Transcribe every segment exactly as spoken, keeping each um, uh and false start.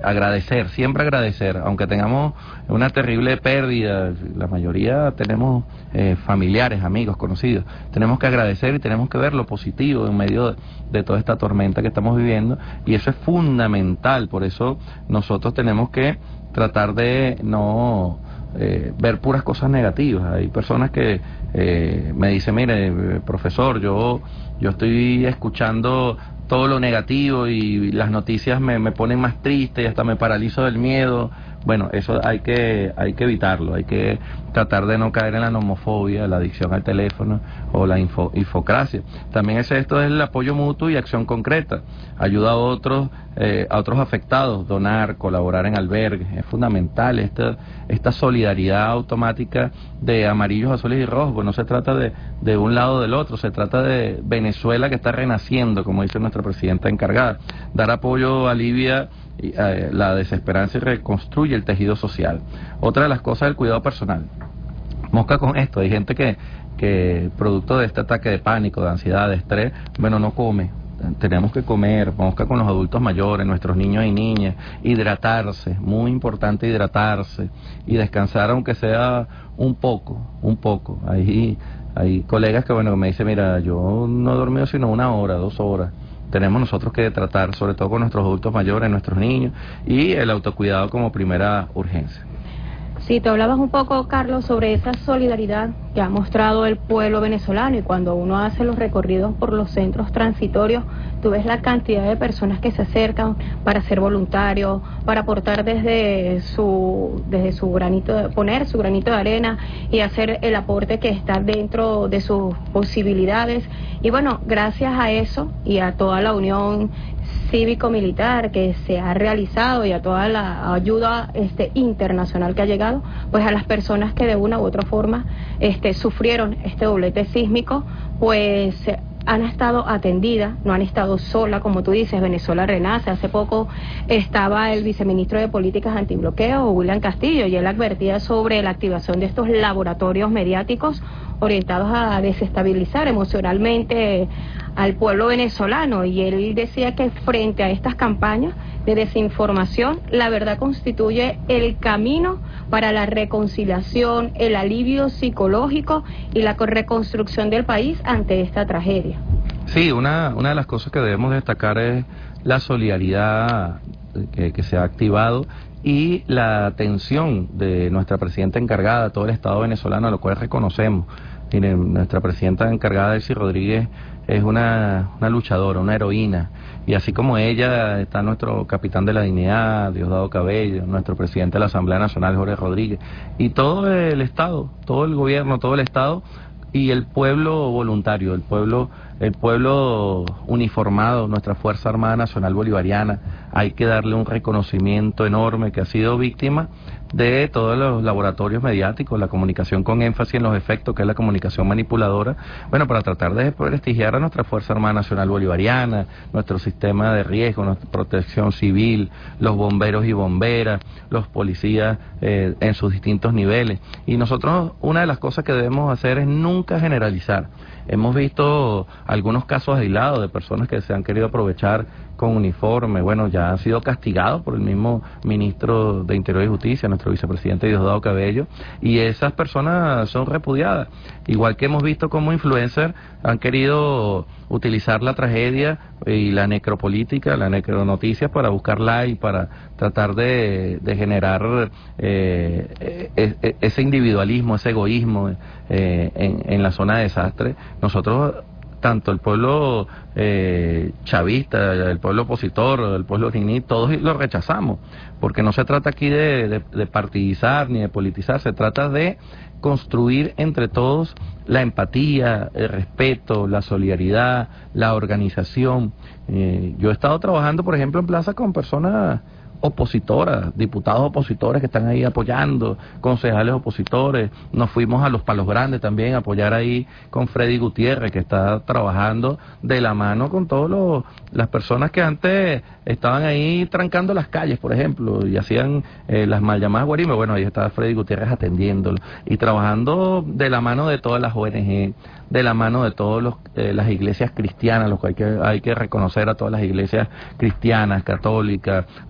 agradecer, siempre agradecer, aunque tengamos una terrible pérdida, la mayoría tenemos eh, familiares, amigos, conocidos, tenemos que agradecer y tenemos que ver lo positivo en medio de, de toda esta tormenta que estamos viviendo, y eso es fundamental. Por eso nosotros tenemos que tratar de no eh, ver puras cosas negativas. Hay personas que eh, me dicen, mire, profesor, yo, yo estoy escuchando todo lo negativo y las noticias me, me ponen más triste y hasta me paralizo del miedo. Bueno, eso hay que hay que evitarlo, hay que tratar de no caer en la nomofobia, la adicción al teléfono o la info, infocracia. También es esto, es el apoyo mutuo y acción concreta, ayuda a otros eh, a otros afectados, donar, colaborar en albergues, es fundamental esta esta solidaridad automática de amarillos, azules y rojos. Pues no se trata de, de un lado o del otro, se trata de Venezuela que está renaciendo, como dice nuestra presidenta encargada. Dar apoyo alivia Y, eh, la desesperanza y reconstruye el tejido social. Otra de las cosas, el cuidado personal. Mosca con esto, hay gente que, que producto de este ataque de pánico, de ansiedad, de estrés, bueno, no come. Tenemos que comer, mosca con los adultos mayores, nuestros niños y niñas, hidratarse, muy importante hidratarse, y descansar aunque sea un poco, un poco. Hay, hay colegas que, bueno, me dicen, mira, yo no he dormido sino una hora, dos horas. Tenemos nosotros que tratar, sobre todo con nuestros adultos mayores, nuestros niños, y el autocuidado como primera urgencia. Sí, te hablabas un poco, Carlos, sobre esa solidaridad que ha mostrado el pueblo venezolano, y cuando uno hace los recorridos por los centros transitorios, tú ves la cantidad de personas que se acercan para ser voluntarios, para aportar desde su desde su granito, de, poner su granito de arena y hacer el aporte que está dentro de sus posibilidades. Y bueno, gracias a eso y a toda la unión cívico-militar que se ha realizado y a toda la ayuda este internacional que ha llegado, pues a las personas que de una u otra forma este sufrieron este doblete sísmico, pues han estado atendidas, no han estado solas, como tú dices. Venezuela renace. Hace poco estaba el viceministro de Políticas Antibloqueo, William Castillo, y él advertía sobre la activación de estos laboratorios mediáticos orientados a desestabilizar emocionalmente al pueblo venezolano, y él decía que frente a estas campañas de desinformación, la verdad constituye el camino para la reconciliación, el alivio psicológico y la reconstrucción del país ante esta tragedia. Sí, una, una de las cosas que debemos destacar es la solidaridad que, que se ha activado y la atención de nuestra presidenta encargada, todo el Estado venezolano, a lo cual reconocemos. Miren, nuestra presidenta encargada, Delcy Rodríguez, es una, una luchadora, una heroína, y así como ella está nuestro capitán de la dignidad, Diosdado Cabello, nuestro presidente de la Asamblea Nacional, Jorge Rodríguez, y todo el Estado, todo el gobierno, todo el Estado, y el pueblo voluntario, el pueblo el pueblo uniformado, nuestra Fuerza Armada Nacional Bolivariana. Hay que darle un reconocimiento enorme, que ha sido víctima de todos los laboratorios mediáticos, la comunicación con énfasis en los efectos, que es la comunicación manipuladora, bueno, para tratar de prestigiar a nuestra Fuerza Armada Nacional Bolivariana, nuestro sistema de riesgo, nuestra protección civil, los bomberos y bomberas, los policías eh, en sus distintos niveles. Y nosotros, una de las cosas que debemos hacer es nunca generalizar. Hemos visto algunos casos aislados de personas que se han querido aprovechar con uniforme. Bueno, ya han sido castigados por el mismo ministro de Interior y Justicia, nuestro vicepresidente Diosdado Cabello, y esas personas son repudiadas. Igual que hemos visto como influencers han querido utilizar la tragedia y la necropolítica, la necronoticia, para buscar like, para tratar de, de generar eh, eh, ese individualismo, ese egoísmo eh, en, en la zona de desastre. Nosotros, tanto el pueblo eh, chavista, el pueblo opositor, el pueblo guiní, todos lo rechazamos, porque no se trata aquí de, de, de partidizar ni de politizar, se trata de construir entre todos la empatía, el respeto, la solidaridad, la organización. Eh, yo he estado trabajando, por ejemplo, en plaza con personas opositoras, diputados opositores que están ahí apoyando, concejales opositores. Nos fuimos a los Palos Grandes también a apoyar ahí con Freddy Gutiérrez, que está trabajando de la mano con todas las personas que antes estaban ahí trancando las calles, por ejemplo, y hacían eh, las mal llamadas guarimbas. Bueno, ahí estaba Freddy Gutiérrez atendiéndolo y trabajando de la mano de todas las O N G, de la mano de todas eh, las iglesias cristianas, los que hay, que hay que reconocer a todas las iglesias cristianas, católicas, los estudiantes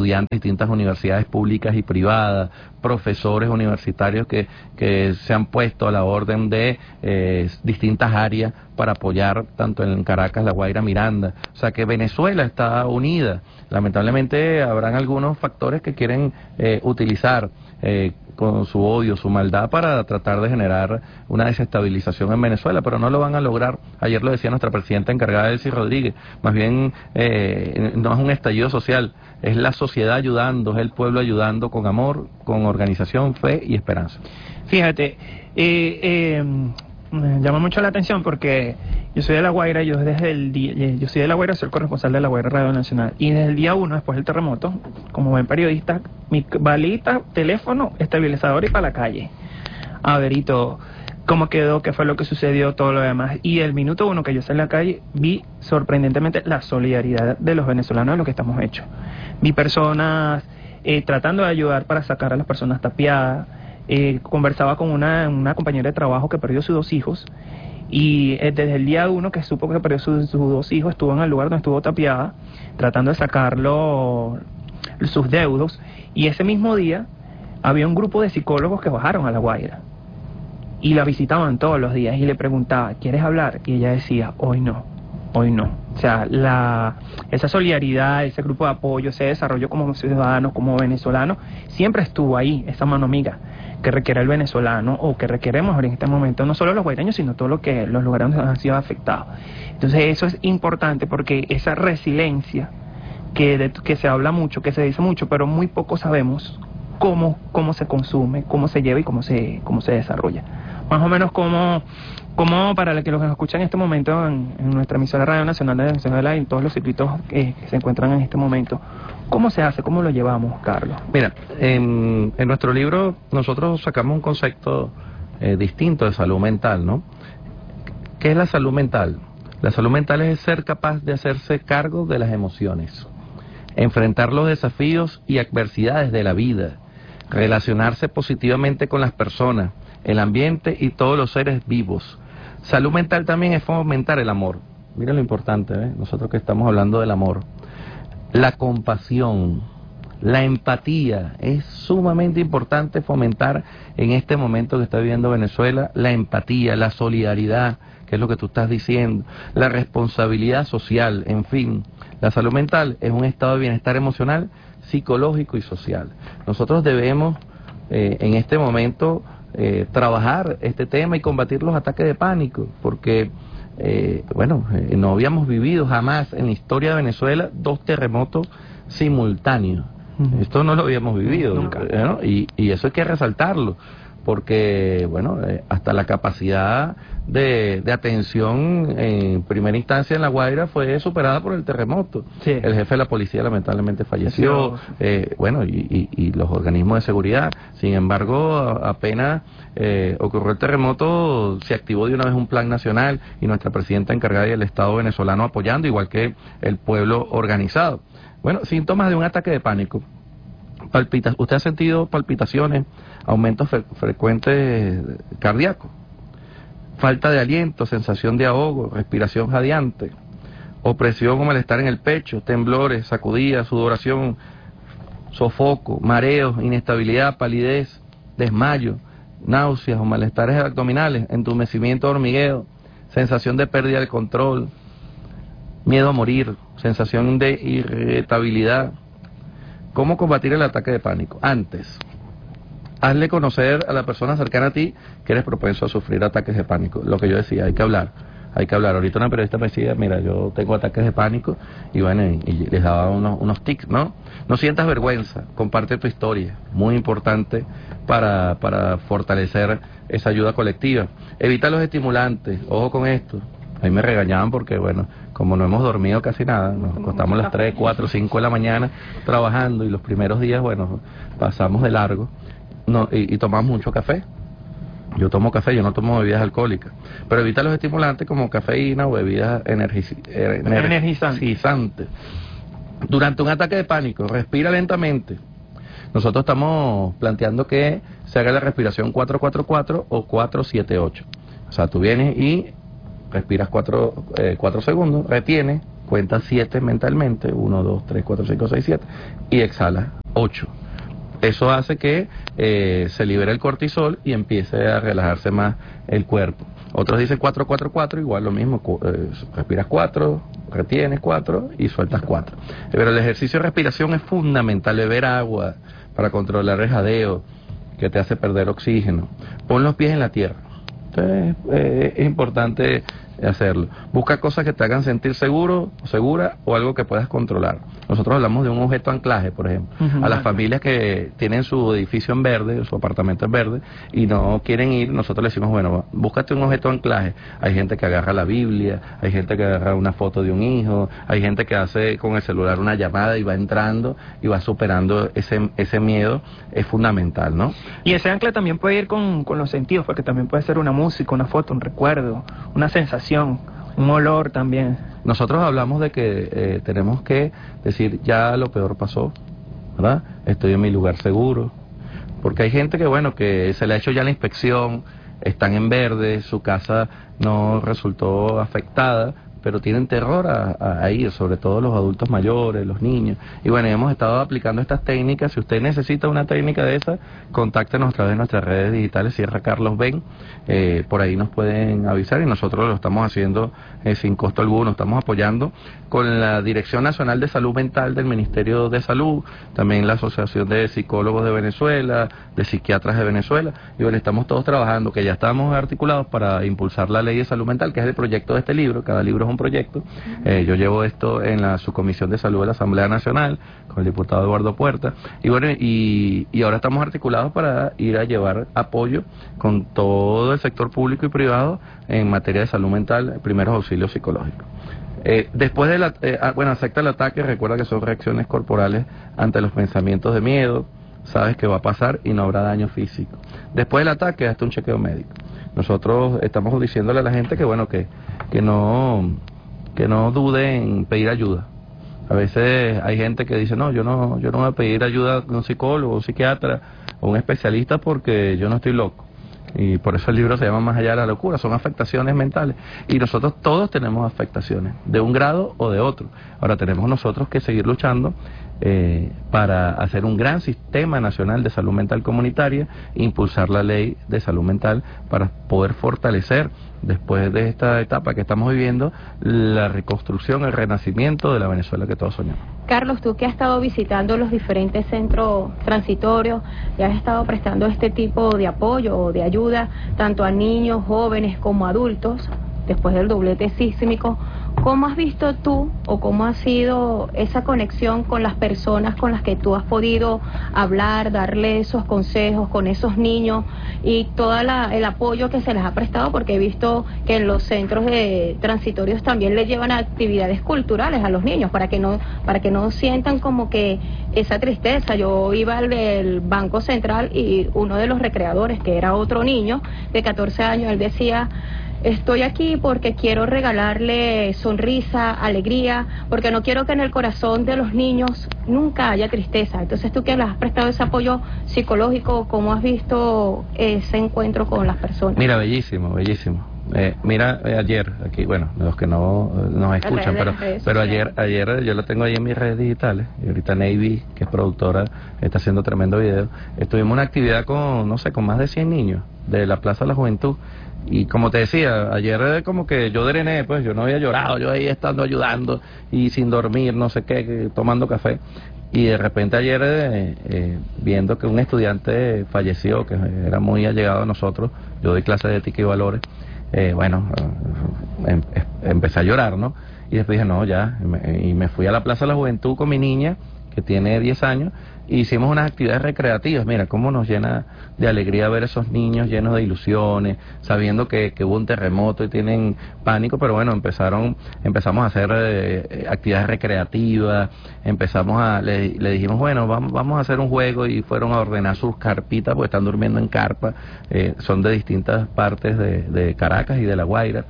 estudiantes de distintas universidades públicas y privadas, profesores universitarios que, que se han puesto a la orden de eh, distintas áreas para apoyar tanto en Caracas, La Guaira, Miranda. O sea que Venezuela está unida. Lamentablemente habrán algunos factores que quieren eh, utilizar eh, con su odio, su maldad, para tratar de generar una desestabilización en Venezuela, pero no lo van a lograr. Ayer lo decía nuestra presidenta encargada, Elsie Rodríguez, más bien eh, no es un estallido social, es la sociedad ayudando, es el pueblo ayudando con amor, con organización, fe y esperanza. Fíjate, eh, eh, me llama mucho la atención porque yo soy de La Guaira, yo desde el día, yo soy de La Guaira, soy el corresponsal de La Guaira Radio Nacional, y desde el día uno, después del terremoto, como buen periodista, mi balita, teléfono, estabilizador y para la calle. A ver, y todo, cómo quedó, qué fue lo que sucedió, todo lo demás. Y el minuto uno que yo salí a la calle, vi sorprendentemente la solidaridad de los venezolanos de lo que estamos hechos. Vi personas eh, tratando de ayudar para sacar a las personas tapiadas. Eh, conversaba con una, una compañera de trabajo que perdió sus dos hijos, y eh, desde el día uno que supo que perdió sus, sus dos hijos, estuvo en el lugar donde estuvo tapiada, tratando de sacarlo sus deudos, y ese mismo día había un grupo de psicólogos que bajaron a La Guaira y la visitaban todos los días, y le preguntaba, ¿quieres hablar? Y ella decía, hoy no, hoy no. O sea, la, esa solidaridad, ese grupo de apoyo, ese desarrollo como ciudadanos, como venezolanos, siempre estuvo ahí, esa mano amiga que requiere el venezolano, o que requeremos en este momento, no solo los guaireños, sino todo lo que los lugares donde han sido afectados. Entonces eso es importante, porque esa resiliencia que, de, que se habla mucho, que se dice mucho, pero muy poco sabemos cómo, cómo se consume, cómo se lleva y cómo se, cómo se desarrolla. Más o menos como, como para los que nos escuchan en este momento en, en nuestra emisora Radio Nacional de Venezuela y en todos los circuitos que, que se encuentran en este momento, ¿cómo se hace? ¿Cómo lo llevamos, Carlos? Mira, en, en nuestro libro nosotros sacamos un concepto eh, distinto de salud mental, ¿no? ¿Qué es la salud mental? La salud mental es ser capaz de hacerse cargo de las emociones, enfrentar los desafíos y adversidades de la vida, relacionarse positivamente con las personas, el ambiente y todos los seres vivos. Salud mental también es fomentar el amor. Mira lo importante, ¿eh? Nosotros que estamos hablando del amor. La compasión, la empatía, es sumamente importante fomentar en este momento que está viviendo Venezuela, la empatía, la solidaridad, que es lo que tú estás diciendo, la responsabilidad social, en fin. La salud mental es un estado de bienestar emocional, psicológico y social. Nosotros debemos eh, en este momento eh, trabajar este tema y combatir los ataques de pánico, porque eh, bueno, eh, no habíamos vivido jamás en la historia de Venezuela dos terremotos simultáneos. Uh-huh. Esto no lo habíamos vivido, nunca. ¿no? y, y eso hay que resaltarlo, porque bueno, eh, hasta la capacidad de, de atención en primera instancia en La Guaira fue superada por el terremoto. Sí. El jefe de la policía lamentablemente falleció, eh, bueno, y, y, y los organismos de seguridad. Sin embargo, a, apenas eh, ocurrió el terremoto, se activó de una vez un plan nacional, y nuestra presidenta encargada y el Estado venezolano apoyando, igual que el pueblo organizado. Bueno, síntomas de un ataque de pánico. Palpita, ¿usted ha sentido palpitaciones, aumentos fre frecuentes cardíacos, falta de aliento, sensación de ahogo, respiración jadeante, opresión o malestar en el pecho, temblores, sacudidas, sudoración, sofoco, mareos, inestabilidad, palidez, desmayo, náuseas o malestares abdominales, entumecimiento, hormigueo, sensación de pérdida del control, miedo a morir, sensación de irritabilidad? ¿Cómo combatir el ataque de pánico? Antes, hazle conocer a la persona cercana a ti que eres propenso a sufrir ataques de pánico. Lo que yo decía, hay que hablar, hay que hablar. Ahorita una periodista me decía, mira, yo tengo ataques de pánico, y bueno, y, y les daba unos, unos tics, ¿no? No sientas vergüenza, comparte tu historia, muy importante para, para fortalecer esa ayuda colectiva. Evita los estimulantes, ojo con esto. A mí me regañaban porque, bueno, como no hemos dormido casi nada, nos acostamos a las tres, cuatro, cinco de la mañana trabajando, y los primeros días, bueno, pasamos de largo, no, y, y tomamos mucho café. Yo tomo café, yo no tomo bebidas alcohólicas, pero evita los estimulantes como cafeína o bebidas energiz ener energizantes. Durante un ataque de pánico, respira lentamente. Nosotros estamos planteando que se haga la respiración cuatro cuatro cuatro o cuatro siete ocho. O sea, tú vienes y respiras cuatro, eh, cuatro segundos, retienes, cuenta siete mentalmente, uno, dos, tres, cuatro, cinco, seis, siete, y exhala ocho. Eso hace que eh, se libere el cortisol y empiece a relajarse más el cuerpo. Otros dicen cuatro, cuatro, cuatro, igual lo mismo, eh, respiras cuatro, retienes cuatro y sueltas cuatro. Pero el ejercicio de respiración es fundamental, beber agua para controlar el jadeo, que te hace perder oxígeno. Pon los pies en la tierra. Entonces, eh, es importante hacerlo. Busca cosas que te hagan sentir seguro, segura, o algo que puedas controlar. Nosotros hablamos de un objeto anclaje, por ejemplo. Uh-huh. A las familias que tienen su edificio en verde, su apartamento en verde, y no quieren ir, nosotros les decimos, bueno, búscate un objeto anclaje. Hay gente que agarra la Biblia, hay gente que agarra una foto de un hijo, hay gente que hace con el celular una llamada y va entrando y va superando ese ese miedo. Es fundamental, ¿no? Y ese ancla también puede ir con, con los sentidos, porque también puede ser una música, una foto, un recuerdo, una sensación, un olor también. Nosotros hablamos de que eh, tenemos que decir, ya lo peor pasó, ¿verdad? Estoy en mi lugar seguro. Porque hay gente que, bueno, que se le ha hecho ya la inspección, están en verde, su casa no resultó afectada, pero tienen terror a, a ir, sobre todo los adultos mayores, los niños. Y bueno, hemos estado aplicando estas técnicas. Si usted necesita una técnica de esa, contáctenos a través de nuestras redes digitales, Sierra Carlos Ben, eh, por ahí nos pueden avisar y nosotros lo estamos haciendo eh, sin costo alguno. Estamos apoyando con la Dirección Nacional de Salud Mental del Ministerio de Salud, también la Asociación de Psicólogos de Venezuela, de Psiquiatras de Venezuela, y bueno, estamos todos trabajando, que ya estamos articulados para impulsar la Ley de Salud Mental, que es el proyecto de este libro. Cada libro es un proyecto. Eh, yo llevo esto en la Subcomisión de Salud de la Asamblea Nacional con el diputado Eduardo Puerta, y bueno, y, y ahora estamos articulados para ir a llevar apoyo con todo el sector público y privado en materia de salud mental, primeros auxilios psicológicos. Eh, después de la, eh, bueno, acepta el ataque, recuerda que son reacciones corporales ante los pensamientos de miedo, sabes que va a pasar y no habrá daño físico. Después del ataque, hasta un chequeo médico. Nosotros estamos diciéndole a la gente que, bueno, que, que no que no dude en pedir ayuda. A veces hay gente que dice, no, yo no yo no voy a pedir ayuda de un psicólogo, un psiquiatra o un especialista porque yo no estoy loco. Y por eso el libro se llama Más allá de la locura, son afectaciones mentales. Y nosotros todos tenemos afectaciones, de un grado o de otro. Ahora tenemos nosotros que seguir luchando eh, para hacer un gran sistema nacional de salud mental comunitaria, impulsar la ley de salud mental para poder fortalecer, después de esta etapa que estamos viviendo, la reconstrucción, el renacimiento de la Venezuela que todos soñamos. Carlos, tú que has estado visitando los diferentes centros transitorios y has estado prestando este tipo de apoyo o de ayuda tanto a niños, jóvenes como adultos, después del doblete sísmico, ¿cómo has visto tú o cómo ha sido esa conexión con las personas con las que tú has podido hablar, darle esos consejos con esos niños y todo el apoyo que se les ha prestado? Porque he visto que en los centros de transitorios también les llevan actividades culturales a los niños para que no para que no sientan como que esa tristeza. Yo iba al del Banco Central y uno de los recreadores, que era otro niño de catorce años, él decía: estoy aquí porque quiero regalarle sonrisa, alegría, porque no quiero que en el corazón de los niños nunca haya tristeza. Entonces, tú que les has prestado ese apoyo psicológico, ¿cómo has visto ese encuentro con las personas? Mira, bellísimo, bellísimo. Eh, mira, eh, ayer, aquí, bueno, los que no eh, nos escuchan, pero pero ayer ayer yo lo tengo ahí en mis redes digitales, y ahorita Navy, que es productora, está haciendo tremendo video. Estuvimos en una actividad con, no sé, con más de cien niños de la Plaza de la Juventud. Y como te decía, ayer como que yo drené, pues yo no había llorado, yo ahí estando ayudando y sin dormir, no sé qué, tomando café. Y de repente ayer, eh, eh, viendo que un estudiante falleció, que era muy allegado a nosotros, yo doy clases de ética y valores, eh, bueno, eh, em, empecé a llorar, ¿no? Y después dije, no, ya, y me fui a la Plaza de la Juventud con mi niña, que tiene diez años, e hicimos unas actividades recreativas. Mira cómo nos llena de alegría ver esos niños llenos de ilusiones, sabiendo que, que hubo un terremoto y tienen pánico, pero bueno, empezaron empezamos a hacer eh, actividades recreativas, empezamos a, le, le dijimos, bueno, vamos, vamos a hacer un juego, y fueron a ordenar sus carpitas, porque están durmiendo en carpa, eh, son de distintas partes de, de Caracas y de La Guaira.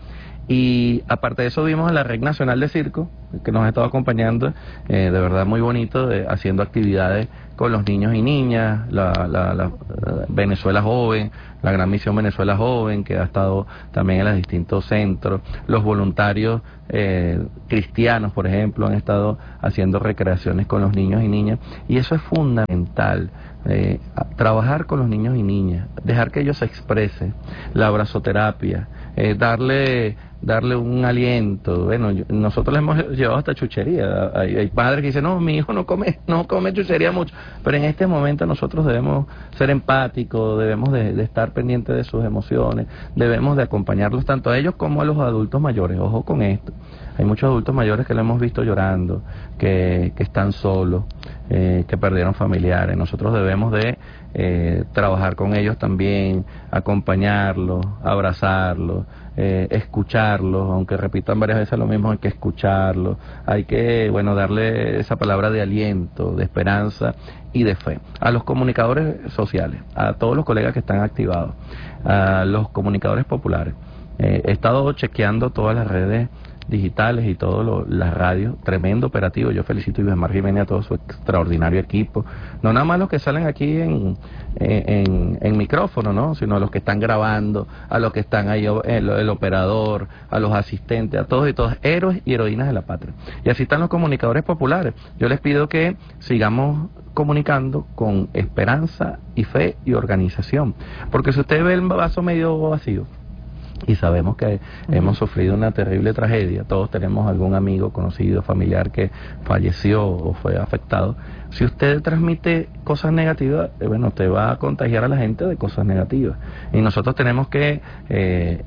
Y aparte de eso, vimos a la Red Nacional de Circo, que nos ha estado acompañando, eh, de verdad muy bonito, de, haciendo actividades con los niños y niñas, la, la, la, la Venezuela Joven, la Gran Misión Venezuela Joven, que ha estado también en los distintos centros, los voluntarios eh, cristianos, por ejemplo, han estado haciendo recreaciones con los niños y niñas, y eso es fundamental. Eh, trabajar con los niños y niñas, dejar que ellos se expresen, la abrazoterapia, eh, darle darle un aliento. Bueno, yo, nosotros le hemos llevado hasta chuchería. Hay, hay padres que dicen, no, mi hijo no come no come chuchería mucho, pero en este momento nosotros debemos ser empáticos, debemos de, de estar pendientes de sus emociones, debemos de acompañarlos tanto a ellos como a los adultos mayores. Ojo con esto, hay muchos adultos mayores que lo hemos visto llorando, que, que están solos, eh, que perdieron familiares. Nosotros debemos de eh, trabajar con ellos también, acompañarlos, abrazarlos, eh, escucharlos, aunque repitan varias veces lo mismo, hay que escucharlos, hay que, bueno, darle esa palabra de aliento, de esperanza y de fe. A los comunicadores sociales, a todos los colegas que están activados, a los comunicadores populares, eh, he estado chequeando todas las redes digitales y todas las radios, tremendo operativo. Yo felicito a Ibermar Jiménez, a todo su extraordinario equipo, no nada más los que salen aquí en, en, en micrófono, ¿no? Sino a los que están grabando, a los que están ahí, el, el operador, a los asistentes, a todos y todas, héroes y heroínas de la patria. Y así están los comunicadores populares. Yo les pido que sigamos comunicando con esperanza y fe y organización, porque si usted ve el vaso medio vacío, y sabemos que uh-huh. hemos sufrido una terrible tragedia, todos tenemos algún amigo, conocido, familiar que falleció o fue afectado. Si usted transmite cosas negativas, eh, bueno, usted va a contagiar a la gente de cosas negativas, y nosotros tenemos que eh,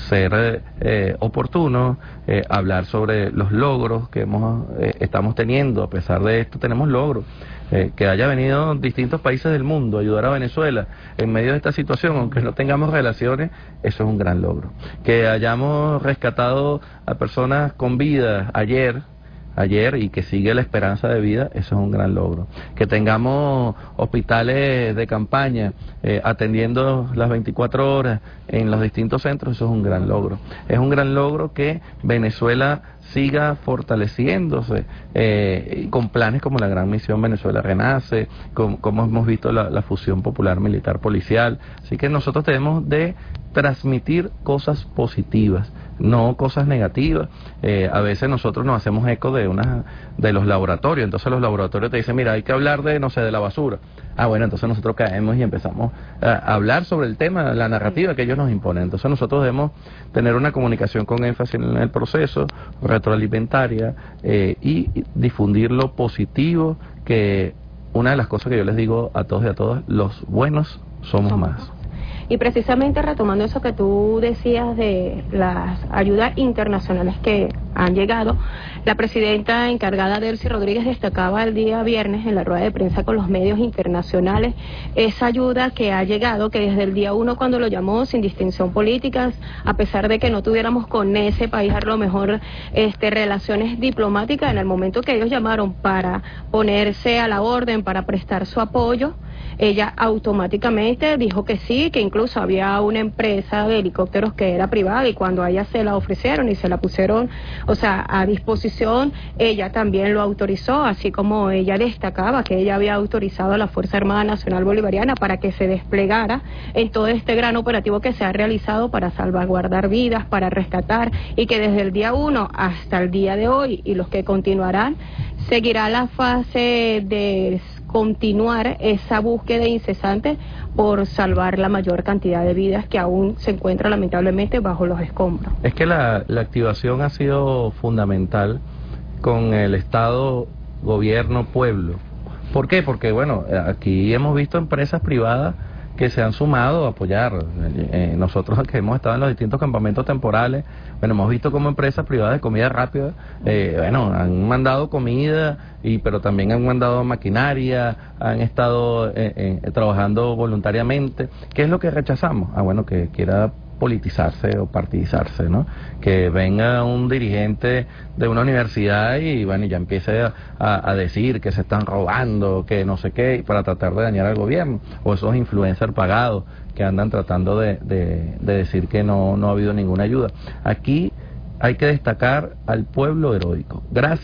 ser eh, oportunos, eh, hablar sobre los logros que hemos eh, estamos teniendo. A pesar de esto tenemos logros, eh, que haya venido distintos países del mundo a ayudar a Venezuela en medio de esta situación, aunque no tengamos relaciones, eso es un gran logro. Que hayamos rescatado a personas con vida ayer ayer y que sigue la esperanza de vida, eso es un gran logro. Que tengamos hospitales de campaña eh, atendiendo las veinticuatro horas en los distintos centros, eso es un gran logro. Es un gran logro que Venezuela siga fortaleciéndose eh, con planes como la Gran Misión Venezuela Renace, con, como hemos visto la, la fusión popular militar policial. Así que nosotros tenemos de transmitir cosas positivas, no cosas negativas. Eh, a veces nosotros nos hacemos eco de una de los laboratorios, entonces los laboratorios te dicen, mira, hay que hablar de, no sé, de la basura. Ah, bueno, entonces nosotros caemos y empezamos a hablar sobre el tema, la narrativa que ellos nos imponen. Entonces nosotros debemos tener una comunicación con énfasis en el proceso, retroalimentaria, eh, y difundir lo positivo, que una de las cosas que yo les digo a todos y a todas, los buenos somos, somos más. Y precisamente retomando eso que tú decías de las ayudas internacionales que han llegado, la presidenta encargada Delcy Rodríguez destacaba el día viernes en la rueda de prensa con los medios internacionales esa ayuda que ha llegado, que desde el día uno cuando lo llamó, sin distinción políticas, a pesar de que no tuviéramos con ese país a lo mejor este, relaciones diplomáticas, en el momento que ellos llamaron para ponerse a la orden, para prestar su apoyo, ella automáticamente dijo que sí, que incluso había una empresa de helicópteros que era privada, y cuando a ella se la ofrecieron y se la pusieron, o sea, a disposición, ella también lo autorizó, así como ella destacaba que ella había autorizado a la Fuerza Armada Nacional Bolivariana para que se desplegara en todo este gran operativo que se ha realizado para salvaguardar vidas, para rescatar, y que desde el día uno hasta el día de hoy y los que continuarán, seguirá la fase de continuar esa búsqueda incesante por salvar la mayor cantidad de vidas que aún se encuentran lamentablemente bajo los escombros. Es que la, la activación ha sido fundamental con el Estado, gobierno, pueblo. ¿Por qué? Porque, bueno, aquí hemos visto empresas privadas que se han sumado a apoyar. Eh, nosotros que hemos estado en los distintos campamentos temporales, bueno, hemos visto como empresas privadas de comida rápida, eh, bueno, han mandado comida, y pero también han mandado maquinaria, han estado eh, eh, trabajando voluntariamente. ¿Qué es lo que rechazamos? Ah, bueno, que quiera politizarse o partidizarse, ¿no? Que venga un dirigente de una universidad y bueno, ya empiece a, a, a decir que se están robando, que no sé qué, para tratar de dañar al gobierno, o esos influencers pagados que andan tratando de, de, de decir que no, no ha habido ninguna ayuda. Aquí hay que destacar al pueblo heroico. Gracias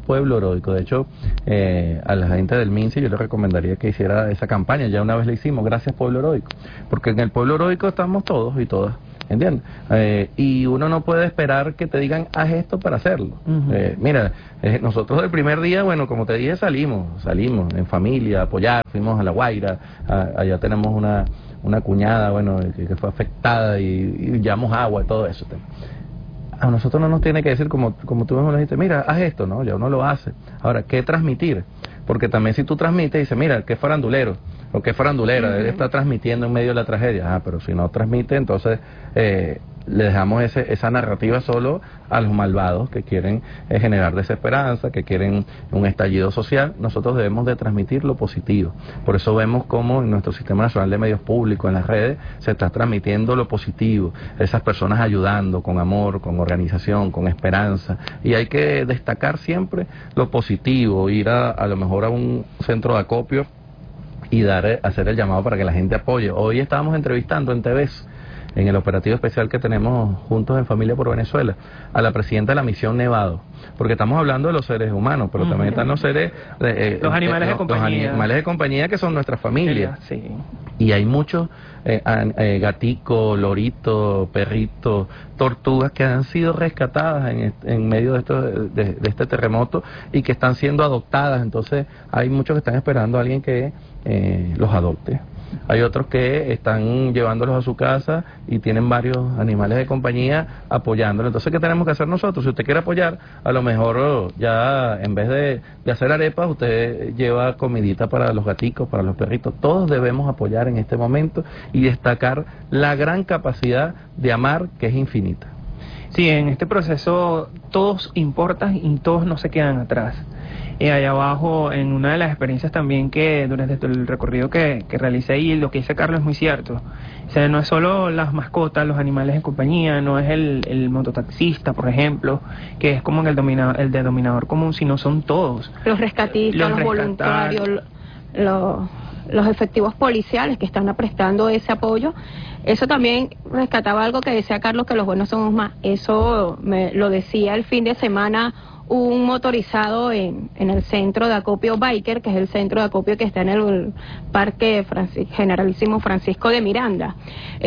pueblo heroico. De hecho, eh, a la gente del MINSI yo le recomendaría que hiciera esa campaña. Ya una vez la hicimos, gracias pueblo heroico. Porque en el pueblo heroico estamos todos y todas. ¿Entiendes? Eh, y uno no puede esperar que te digan, haz esto para hacerlo. Uh-huh. eh, mira, eh, nosotros el primer día, bueno, como te dije, salimos, salimos en familia, a apoyar, fuimos a La Guaira, a, allá tenemos una, una cuñada, bueno, que, que fue afectada y, y llevamos agua y todo eso. A nosotros no nos tiene que decir, como, como tú mismo le dijiste, mira, haz esto, ¿no? Ya uno lo hace. Ahora, ¿qué transmitir? Porque también si tú transmites, dices, mira, qué farandulero, o qué farandulera, uh-huh. él está transmitiendo en medio de la tragedia. Ah, pero si no transmite, entonces eh, le dejamos ese, esa narrativa solo a los malvados que quieren eh, generar desesperanza, que quieren un estallido social. Nosotros debemos de transmitir lo positivo. Por eso vemos cómo en nuestro Sistema Nacional de Medios Públicos, en las redes, se está transmitiendo lo positivo, esas personas ayudando con amor, con organización, con esperanza. Y hay que destacar siempre lo positivo, ir a, a lo mejor a un centro de acopio y dar, hacer el llamado para que la gente apoye. Hoy estábamos entrevistando en T V S, en el operativo especial que tenemos juntos en Familia por Venezuela, a la presidenta de la Misión Nevado, porque estamos hablando de los seres humanos, pero uh-huh. también están los seres... Eh, los animales eh, de compañía. Los animales de compañía que son nuestras familias. Sí. Y hay muchos eh, eh, gaticos, loritos, perritos, tortugas que han sido rescatadas en, en medio de, esto, de, de este terremoto y que están siendo adoptadas. Entonces hay muchos que están esperando a alguien que eh, los adopte. Hay otros que están llevándolos a su casa y tienen varios animales de compañía apoyándolos. Entonces, ¿qué tenemos que hacer nosotros? Si usted quiere apoyar, a lo mejor ya en vez de, de hacer arepas, usted lleva comidita para los gaticos, para los perritos. Todos debemos apoyar en este momento y destacar la gran capacidad de amar, que es infinita. Sí, en este proceso todos importan y todos no se quedan atrás. Eh, allá abajo, en una de las experiencias también que durante el recorrido que, que realicé, y lo que dice Carlos es muy cierto, o sea, no es solo las mascotas, los animales en compañía, no es el, el mototaxista, por ejemplo, que es como el, domina, el denominador común, sino son todos. Los rescatistas, los, los voluntarios, los, los efectivos policiales que están prestando ese apoyo. Eso también rescataba algo que decía Carlos, que los buenos somos más. Eso me lo decía el fin de semana un motorizado en, en el centro de acopio Biker, que es el centro de acopio que está en el Parque Francis, Generalísimo Francisco de Miranda,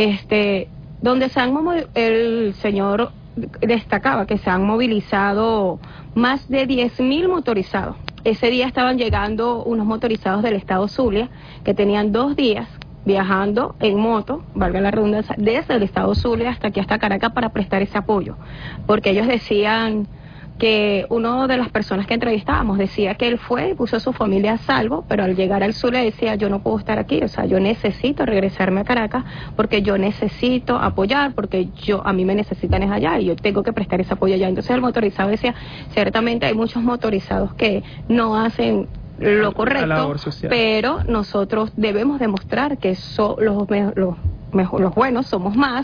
este, donde se han, el señor destacaba que se han movilizado más de diez mil motorizados. Ese día estaban llegando unos motorizados del estado Zulia, que tenían dos días viajando en moto, valga la redundancia, desde el estado Zulia hasta aquí, hasta Caracas, para prestar ese apoyo, porque ellos decían que uno de las personas que entrevistábamos decía que él fue y puso a su familia a salvo, pero al llegar al sur le decía, yo no puedo estar aquí, o sea, yo necesito regresarme a Caracas porque yo necesito apoyar, porque yo a mí me necesitan es allá y yo tengo que prestar ese apoyo allá. Entonces el motorizado decía, ciertamente hay muchos motorizados que no hacen lo correcto, pero nosotros debemos demostrar que son los, los mejor, los buenos somos más,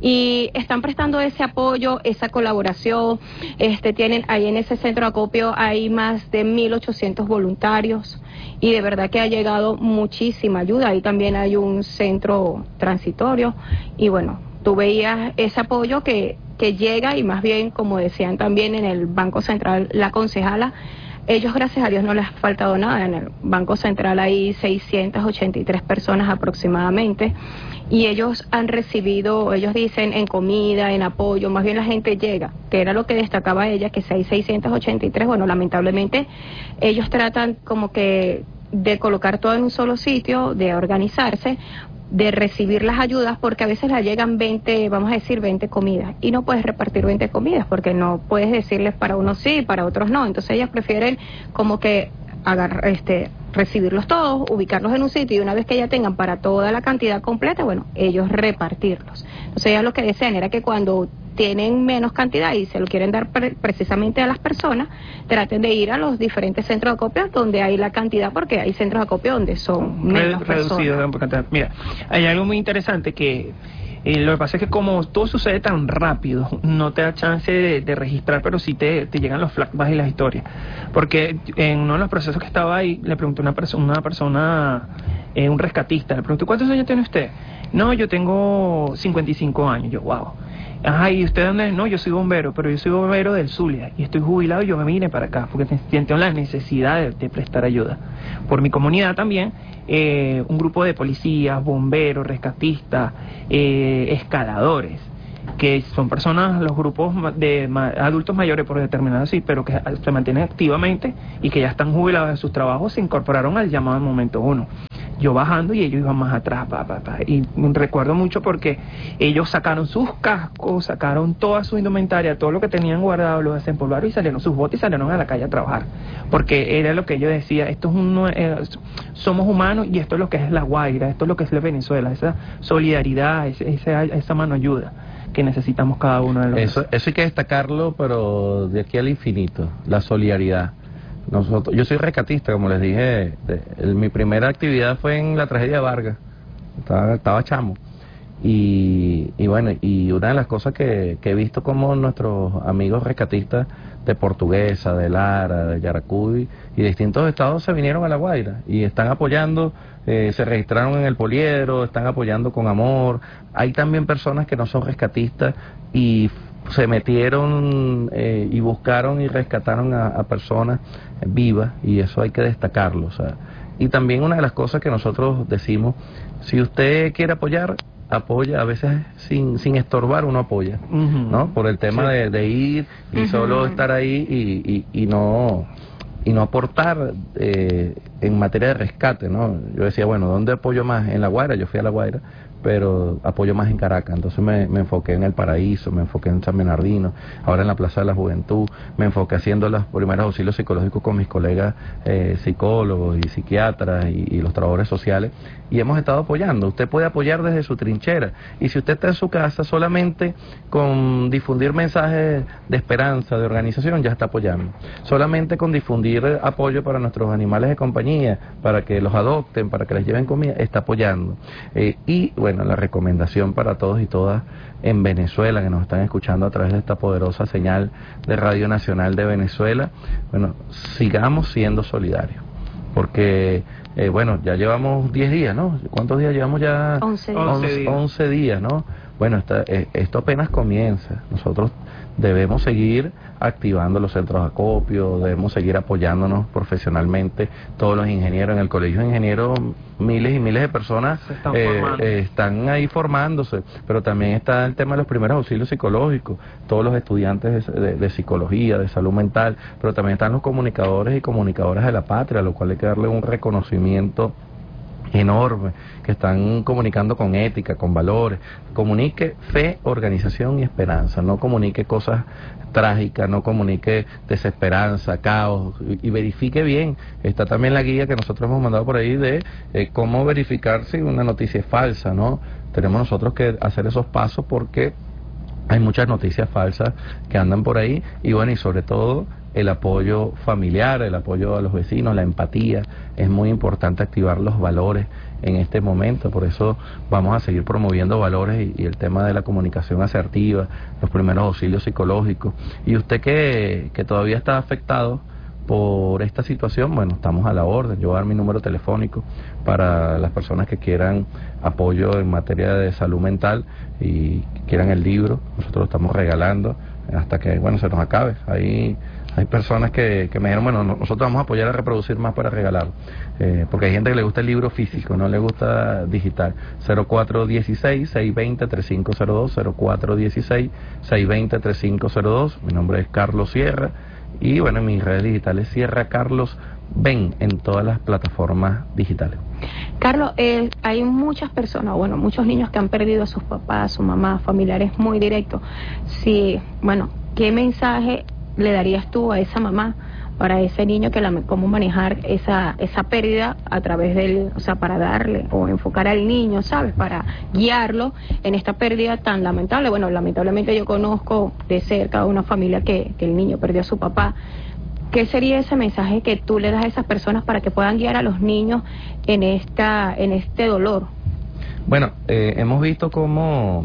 y están prestando ese apoyo, esa colaboración. Este tienen ahí en ese centro de acopio hay más de mil ochocientos voluntarios y de verdad que ha llegado muchísima ayuda. Ahí también hay un centro transitorio y bueno, tú veías ese apoyo que, que llega, y más bien, como decían también en el Banco Central la concejala, ellos, gracias a Dios, no les ha faltado nada. En el Banco Central hay seiscientas ochenta y tres personas aproximadamente, y ellos han recibido, ellos dicen, en comida, en apoyo, más bien la gente llega, que era lo que destacaba ella, que si hay seiscientas ochenta y tres, bueno, lamentablemente, ellos tratan como que de colocar todo en un solo sitio, de organizarse, de recibir las ayudas, porque a veces les llegan veinte, vamos a decir veinte comidas, y no puedes repartir veinte comidas, porque no puedes decirles para unos sí, para otros no. Entonces ellas prefieren como que agarrar, este, recibirlos todos, ubicarlos en un sitio, y una vez que ya tengan para toda la cantidad completa, bueno, ellos repartirlos. Entonces ellas lo que desean era que cuando tienen menos cantidad y se lo quieren dar pre precisamente a las personas, traten de ir a los diferentes centros de acopio donde hay la cantidad, porque hay centros de acopio donde son menos reducidos. Mira, hay algo muy interesante que eh, lo que pasa es que como todo sucede tan rápido, no te da chance de, de registrar, pero sí te, te llegan los flashbacks y las historias. Porque en uno de los procesos que estaba ahí, le pregunté a una, perso una persona, eh, un rescatista, le pregunté, ¿cuántos años tiene usted? No, yo tengo cincuenta y cinco años. Yo, wow. Ajá, ¿y usted dónde es? No, yo soy bombero, pero yo soy bombero del Zulia y estoy jubilado y yo me vine para acá porque siento la necesidad de, de prestar ayuda. Por mi comunidad también, eh, un grupo de policías, bomberos, rescatistas, eh, escaladores, que son personas, los grupos de ma adultos mayores por determinado sí, pero que se mantienen activamente y que ya están jubilados de sus trabajos, se incorporaron al llamado en momento uno. Yo bajando y ellos iban más atrás, pa, pa, pa. Y recuerdo mucho porque ellos sacaron sus cascos, sacaron toda su indumentaria, todo lo que tenían guardado, lo desempolvaron y salieron sus botes y salieron a la calle a trabajar. Porque era lo que yo decía, esto es un, eh, somos humanos y esto es lo que es La Guaira, esto es lo que es Venezuela, esa solidaridad, esa, esa mano ayuda que necesitamos cada uno de los. Eso, eso hay que destacarlo, pero de aquí al infinito, la solidaridad. Nosotros, yo soy rescatista, como les dije, de, el, mi primera actividad fue en la tragedia de Vargas, estaba, estaba chamo, y, y bueno, y una de las cosas que, que he visto como nuestros amigos rescatistas de Portuguesa, de Lara, de Yaracuy y de distintos estados se vinieron a La Guaira y están apoyando, eh, se registraron en el Poliedro, están apoyando con amor. Hay también personas que no son rescatistas y se metieron eh, y buscaron y rescataron a, a personas vivas, y eso hay que destacarlo. O sea, y también una de las cosas que nosotros decimos, si usted quiere apoyar, apoya, a veces sin sin estorbar uno apoya, uh-huh. ¿no? Por el tema sí. de, de ir y uh-huh. solo estar ahí y, y, y no y no aportar eh, en materia de rescate, ¿no? Yo decía, bueno, ¿dónde apoyo más? En La Guaira, yo fui a La Guaira, pero apoyo más en Caracas, entonces me, me enfoqué en El Paraíso, me enfoqué en San Bernardino, ahora en la Plaza de la Juventud, me enfoqué haciendo los primeros auxilios psicológicos con mis colegas eh, psicólogos y psiquiatras y, y los trabajadores sociales, y hemos estado apoyando. Usted puede apoyar desde su trinchera, y si usted está en su casa, solamente con difundir mensajes de esperanza, de organización, ya está apoyando. Solamente con difundir apoyo para nuestros animales de compañía, para que los adopten, para que les lleven comida, está apoyando. Eh, y bueno, Bueno, la recomendación para todos y todas en Venezuela que nos están escuchando a través de esta poderosa señal de Radio Nacional de Venezuela, bueno, sigamos siendo solidarios, porque eh, bueno, ya llevamos diez días, ¿no? ¿Cuántos días llevamos ya? once días, ¿no? Bueno, esta, eh, esto apenas comienza. Nosotros debemos seguir activando los centros de acopio, debemos seguir apoyándonos profesionalmente, todos los ingenieros, en el colegio de ingenieros miles y miles de personas están, eh, eh, están ahí formándose, pero también está el tema de los primeros auxilios psicológicos, todos los estudiantes de, de, de psicología, de salud mental, pero también están los comunicadores y comunicadoras de la patria, a lo cual hay que darle un reconocimiento enorme, que están comunicando con ética, con valores. Comunique fe, organización y esperanza, no comunique cosas trágicas, no comunique desesperanza, caos, y, y verifique bien. Está también la guía que nosotros hemos mandado por ahí de eh, cómo verificar si una noticia es falsa, ¿no? Tenemos nosotros que hacer esos pasos porque hay muchas noticias falsas que andan por ahí, y bueno, y sobre todo el apoyo familiar, el apoyo a los vecinos, la empatía. Es muy importante activar los valores en este momento, por eso vamos a seguir promoviendo valores y, y el tema de la comunicación asertiva, los primeros auxilios psicológicos. Y usted que, que todavía está afectado por esta situación, bueno, estamos a la orden. Yo voy a dar mi número telefónico para las personas que quieran apoyo en materia de salud mental y quieran el libro. Nosotros lo estamos regalando hasta que, bueno, se nos acabe. Ahí hay personas que, que me dijeron, bueno, nosotros vamos a apoyar a reproducir más para regalarlo, eh, porque hay gente que le gusta el libro físico, no le gusta digital. Cero cuatro uno seis, seis dos cero, tres cinco cero dos, cero cuatro uno seis, seis dos cero, tres cinco cero dos. Mi nombre es Carlos Sierra, y bueno, en mis redes digitales Sierra Carlos Ben en todas las plataformas digitales. Carlos, eh, hay muchas personas, bueno, muchos niños que han perdido a sus papás, su mamá, familiares muy directos. Sí, bueno, ¿qué mensaje le darías tú a esa mamá, para ese niño, que la, cómo manejar esa esa pérdida a través del, o sea, para darle o enfocar al niño, ¿sabes? Para guiarlo en esta pérdida tan lamentable? Bueno, lamentablemente yo conozco de cerca una familia que, que el niño perdió a su papá. ¿Qué sería ese mensaje que tú le das a esas personas para que puedan guiar a los niños en esta en este dolor? Bueno, eh, hemos visto cómo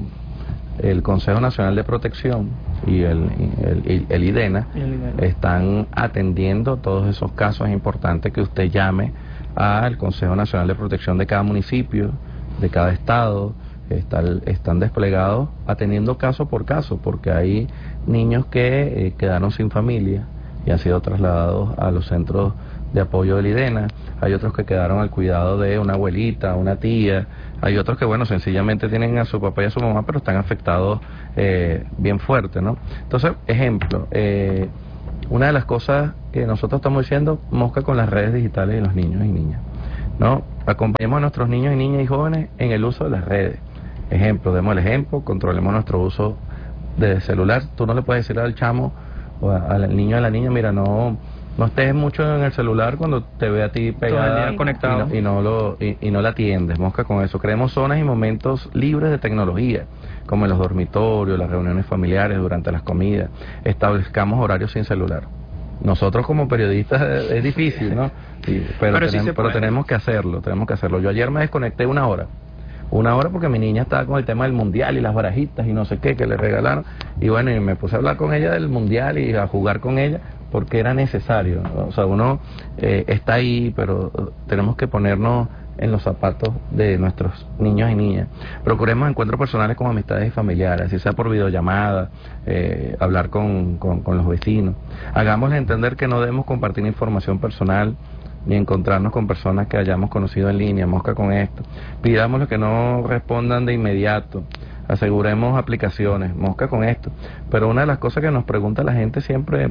el Consejo Nacional de Protección y el, el, el IDENA, el IDENA están atendiendo todos esos casos. Es importante que usted llame al Consejo Nacional de Protección de cada municipio, de cada estado, están, están desplegados atendiendo caso por caso, porque hay niños que eh, quedaron sin familia y han sido trasladados a los centros de apoyo del IDENA, hay otros que quedaron al cuidado de una abuelita, una tía, hay otros que, bueno, sencillamente tienen a su papá y a su mamá, pero están afectados eh, bien fuerte, ¿no? Entonces, ejemplo, eh, una de las cosas que nosotros estamos diciendo, mosca con las redes digitales de los niños y niñas, ¿no? Acompañemos a nuestros niños y niñas y jóvenes en el uso de las redes. Ejemplo, demos el ejemplo, controlemos nuestro uso de celular. Tú no le puedes decir al chamo o a- al niño o a la niña, mira, no no estés mucho en el celular cuando te ve a ti pegada Todo el día conectado. y no, y no lo y, y no la atiendes, mosca con eso. Creemos zonas y momentos libres de tecnología, como en los dormitorios, las reuniones familiares, durante las comidas. Establezcamos horarios sin celular. Nosotros como periodistas es, es difícil, ¿no? Sí, pero, Pero sí tenemos, se pero puede. tenemos que hacerlo, tenemos que hacerlo. Yo ayer me desconecté una hora. Una hora porque mi niña estaba con el tema del mundial y las barajitas y no sé qué que le regalaron. Y bueno, y me puse a hablar con ella del mundial y a jugar con ella porque era necesario, ¿no? O sea, uno eh, está ahí, pero eh, tenemos que ponernos en los zapatos de nuestros niños y niñas. Procuremos encuentros personales con amistades y familiares, si sea por videollamada, eh, hablar con, con, con los vecinos. Hagámosles entender que no debemos compartir información personal ni encontrarnos con personas que hayamos conocido en línea, mosca con esto. Pidámosle que no respondan de inmediato, aseguremos aplicaciones, mosca con esto. Pero una de las cosas que nos pregunta la gente siempre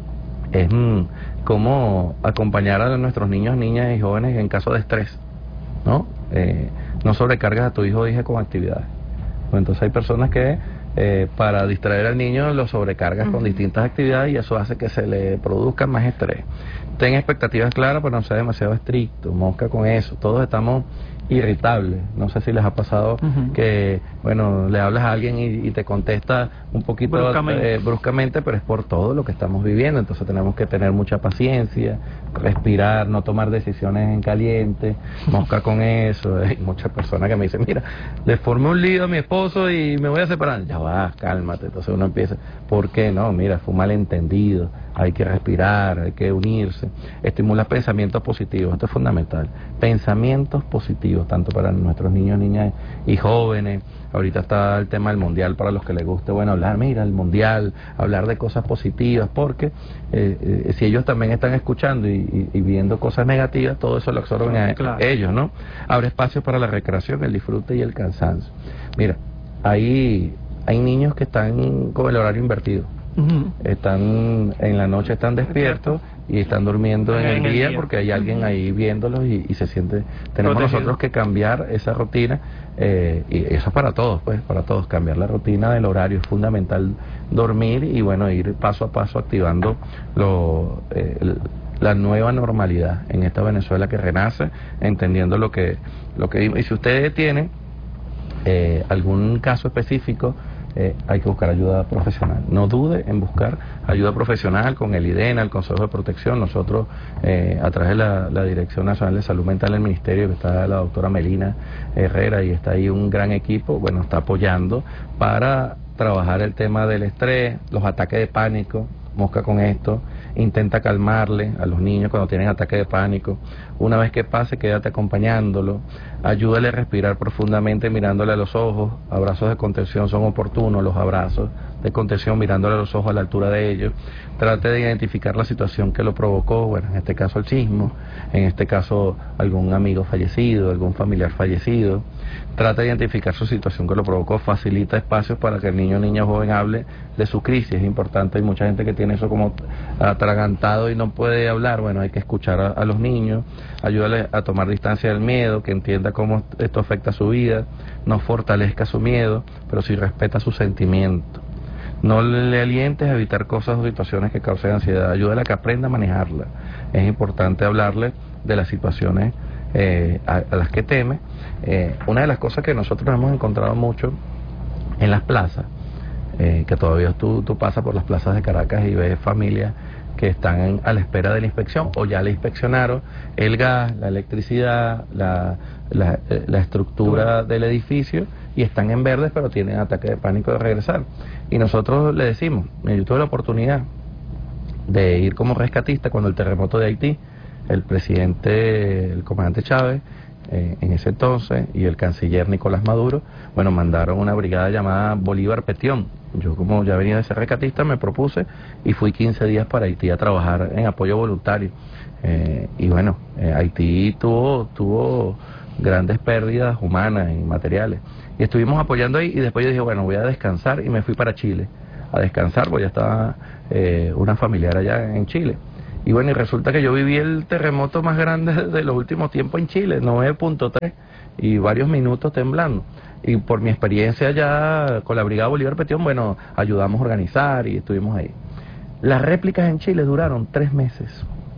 es mm, cómo acompañar a nuestros niños, niñas y jóvenes en caso de estrés, ¿no? Eh, no sobrecargas a tu hijo o hija con actividades. Pues entonces hay personas que eh, para distraer al niño lo sobrecargas con distintas actividades y eso hace que se le produzca más estrés. Ten expectativas claras, pero no sea demasiado estricto, mosca con eso. Todos estamos irritables. No sé si les ha pasado Ujú. que, bueno, le hablas a alguien y, y te contesta un poquito Bruscamente. eh, bruscamente, pero es por todo lo que estamos viviendo. Entonces tenemos que tener mucha paciencia, respirar, no tomar decisiones en caliente, mosca con eso. Hay muchas personas que me dicen, mira, le formé un lío a mi esposo y me voy a separar. Ya va, cálmate. Entonces uno empieza, ¿por qué no? Mira, fue un malentendido, hay que respirar, hay que unirse. Estimula pensamientos positivos, esto es fundamental. Pensamientos positivos, tanto para nuestros niños, niñas y jóvenes. Ahorita está el tema del mundial para los que les guste, bueno, hablar, mira, el mundial, hablar de cosas positivas, porque eh, eh, si ellos también están escuchando y, y, y viendo cosas negativas, todo eso lo absorben a Claro. ellos, ¿no? Abre espacios para la recreación, el disfrute y el cansancio. Mira, hay, hay niños que están con el horario invertido. Ujú. Están en la noche están despiertos y están durmiendo en, En el el día día. porque hay alguien Ujú. ahí viéndolos y, y se siente. Tenemos Protegido. nosotros que cambiar esa rutina eh, y eso es para todos, pues para todos. Cambiar la rutina del horario es fundamental, dormir y bueno, ir paso a paso activando lo, eh, el- la nueva normalidad en esta Venezuela que renace, entendiendo lo que lo que y si ustedes tienen eh, algún caso específico, eh, hay que buscar ayuda profesional. No dude en buscar ayuda profesional con el IDENA, el Consejo de Protección. Nosotros, eh, a través de la, la Dirección Nacional de Salud Mental del Ministerio, que está la doctora Melina Herrera y está ahí un gran equipo, bueno, está apoyando para trabajar el tema del estrés, los ataques de pánico, mosca con esto, intenta calmarle a los niños cuando tienen ataque de pánico. Una vez que pase, quédate acompañándolo, ayúdale a respirar profundamente mirándole a los ojos. Abrazos de contención son oportunos, los abrazos de contención mirándole a los ojos a la altura de ellos. Trate de identificar la situación que lo provocó, bueno, en este caso el sismo, en este caso algún amigo fallecido, algún familiar fallecido. Trata de identificar su situación que lo provocó, facilita espacios para que el niño, niña o joven hable de su crisis, es importante. Hay mucha gente que tiene eso como atragantado y no puede hablar. Bueno, hay que escuchar a, a los niños, ayúdale a tomar distancia del miedo, que entienda cómo esto afecta a su vida, no fortalezca su miedo, pero sí respeta sus sentimientos. No le alientes a evitar cosas o situaciones que causen ansiedad, ayúdale a que aprenda a manejarla. Es importante hablarle de las situaciones eh, a, a las que teme. Eh, una de las cosas que nosotros hemos encontrado mucho en las plazas, eh, que todavía tú, tú pasas por las plazas de Caracas y ves familias que están en, a la espera de la inspección o ya le inspeccionaron el gas, la electricidad, la, la, eh, la estructura del edificio y están en verdes pero tienen ataque de pánico de regresar. Y nosotros le decimos, yo tuve la oportunidad de ir como rescatista cuando el terremoto de Haití, el presidente, el comandante Chávez, eh, en ese entonces, y el canciller Nicolás Maduro, bueno, mandaron una brigada llamada Bolívar Petión. Yo, como ya venía de ser rescatista, me propuse y fui quince días para Haití a trabajar en apoyo voluntario. Eh, y bueno, eh, Haití tuvo, tuvo grandes pérdidas humanas y materiales. Y estuvimos apoyando ahí, y después yo dije, bueno, voy a descansar, y me fui para Chile a descansar, porque ya estaba eh, una familiar allá en Chile. Y bueno, y resulta que yo viví el terremoto más grande de los últimos tiempos en Chile, nueve punto tres, y varios minutos temblando. Y por mi experiencia ya con la Brigada Bolívar Petión, bueno, ayudamos a organizar y estuvimos ahí. Las réplicas en Chile duraron tres meses.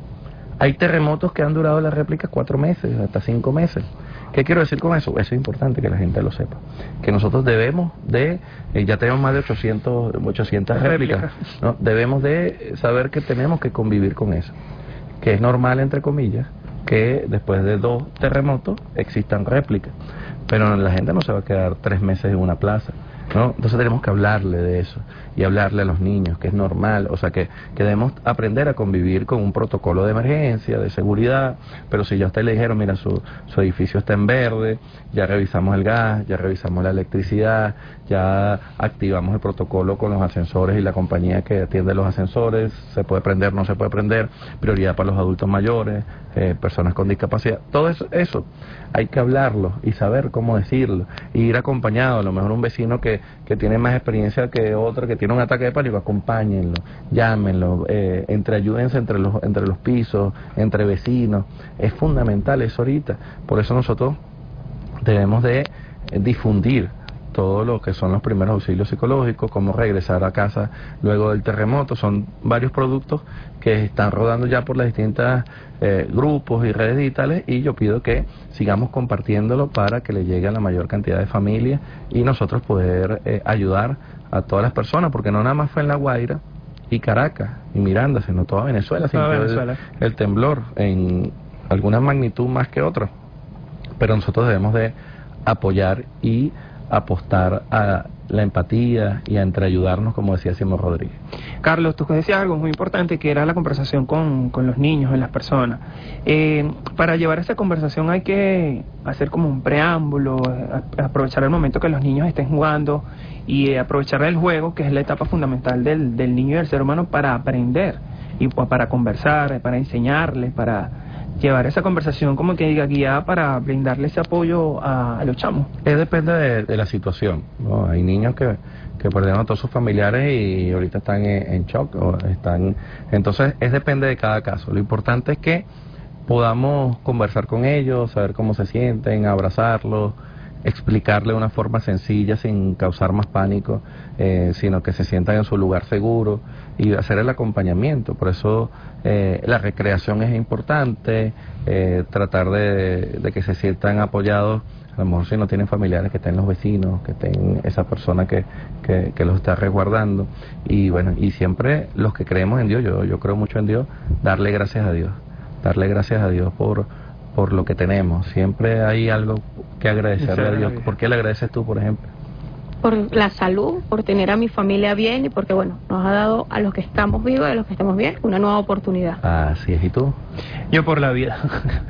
Hay terremotos que han durado las réplicas cuatro meses, hasta cinco meses. ¿Qué quiero decir con eso? Eso es importante que la gente lo sepa. Que nosotros debemos de, eh, ya tenemos más de ochocientas, ochocientas réplicas, ¿no? Debemos de saber que tenemos que convivir con eso. Que es normal, entre comillas, que después de dos terremotos existan réplicas. Pero la gente no se va a quedar tres meses en una plaza, ¿no? Entonces tenemos que hablarle de eso y hablarle a los niños, que es normal, o sea, que, que debemos aprender a convivir con un protocolo de emergencia, de seguridad. Pero si ya a usted le dijeron, mira, su, su edificio está en verde, ya revisamos el gas, ya revisamos la electricidad, ya activamos el protocolo con los ascensores y la compañía que atiende los ascensores, se puede prender, no se puede prender, prioridad para los adultos mayores, eh, personas con discapacidad, todo eso, eso hay que hablarlo y saber cómo decirlo, y ir acompañado. A lo mejor un vecino que, que tiene más experiencia que otro, que tiene un ataque de pánico, acompáñenlo, llámenlo, eh, entre ayúdense entre los, entre los pisos, entre vecinos. Es fundamental eso ahorita. Por eso nosotros debemos de eh, difundir todo lo que son los primeros auxilios psicológicos, cómo regresar a casa luego del terremoto. Son varios productos que están rodando ya por las distintas eh, grupos y redes digitales, y yo pido que sigamos compartiéndolo para que le llegue a la mayor cantidad de familias y nosotros poder eh, ayudar a todas las personas, porque no nada más fue en La Guaira y Caracas y Miranda, sino toda Venezuela, toda sintió Venezuela. El, el temblor en alguna magnitud más que otra. Pero nosotros debemos de apoyar y apostar a la empatía y a entreayudarnos, como decía Simón Rodríguez. Carlos, tú decías algo muy importante, que era la conversación con, con los niños y las personas. Eh, para llevar esa conversación hay que hacer como un preámbulo, a, aprovechar el momento que los niños estén jugando y eh, aprovechar el juego, que es la etapa fundamental del, del niño y del ser humano, para aprender y pues, para conversar, para enseñarles, para llevar esa conversación como que diga guiada, para brindarle ese apoyo a, a los chamos. Es depende de, de la situación, ¿no? Hay niños que, que perdieron a todos sus familiares y ahorita están en, en shock, o están, entonces es depende de cada caso. Lo importante es que podamos conversar con ellos, saber cómo se sienten, abrazarlos, explicarle de una forma sencilla sin causar más pánico, eh, sino que se sientan en su lugar seguro, y hacer el acompañamiento. Por eso eh, la recreación es importante, eh, tratar de, de que se sientan apoyados. A lo mejor si no tienen familiares, que estén los vecinos, que estén esa persona que, que, que los está resguardando. Y bueno, y siempre los que creemos en Dios, yo, yo creo mucho en Dios, darle gracias a Dios, darle gracias a Dios por por lo que tenemos. Siempre hay algo que agradecerle a Dios. ¿Por qué le agradeces tú, por ejemplo? Por la salud, por tener a mi familia bien, y porque, bueno, nos ha dado a los que estamos vivos y a los que estamos bien una nueva oportunidad. Así es. ¿Y tú? Yo por la vida.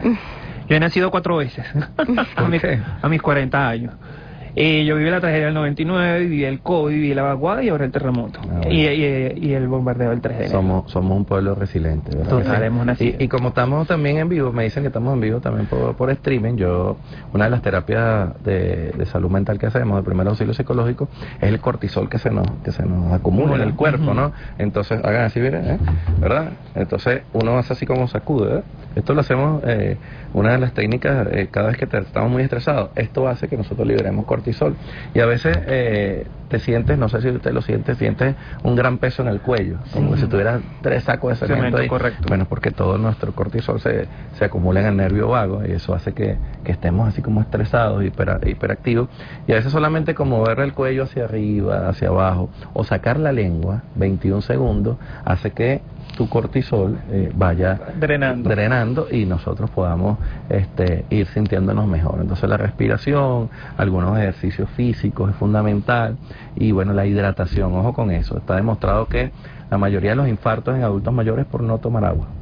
Yo he nacido cuatro veces a, mis, a mis cuarenta años. Eh, yo viví la tragedia del noventa y nueve, viví el COVID, viví la vaguada y ahora el terremoto. Ah, bueno. y, y, y el bombardeo del tres de enero. Somos, somos un pueblo resiliente, ¿verdad? Total, hemos nacido. Y, y como estamos también en vivo, me dicen que estamos en vivo también por, por streaming. Yo, una de las terapias de, de salud mental que hacemos, de primer auxilio psicológico, es el cortisol que se nos, que se nos acumula en el cuerpo, ¿no? Entonces, hagan así, miren, ¿eh? ¿verdad? Entonces, uno hace así como sacude, ¿verdad? Esto lo hacemos, eh, una de las técnicas, eh, cada vez que te, estamos muy estresados, esto hace que nosotros liberemos cortisol. Y a veces eh, te sientes, no sé si usted lo siente, sientes un gran peso en el cuello, como sí. si tuvieras tres sacos de cemento, cemento ahí. Correcto. Bueno, porque todo nuestro cortisol se, se acumula en el nervio vago, y eso hace que, que estemos así como estresados, hiper, hiperactivos. Y a veces solamente como mover el cuello hacia arriba, hacia abajo, o sacar la lengua, veintiún segundos, hace que tu cortisol eh, vaya drenando. drenando y nosotros podamos este, ir sintiéndonos mejor. Entonces la respiración, algunos ejercicios físicos es fundamental, y bueno, la hidratación, ojo con eso. Está demostrado que la mayoría de los infartos en adultos mayores es por no tomar agua.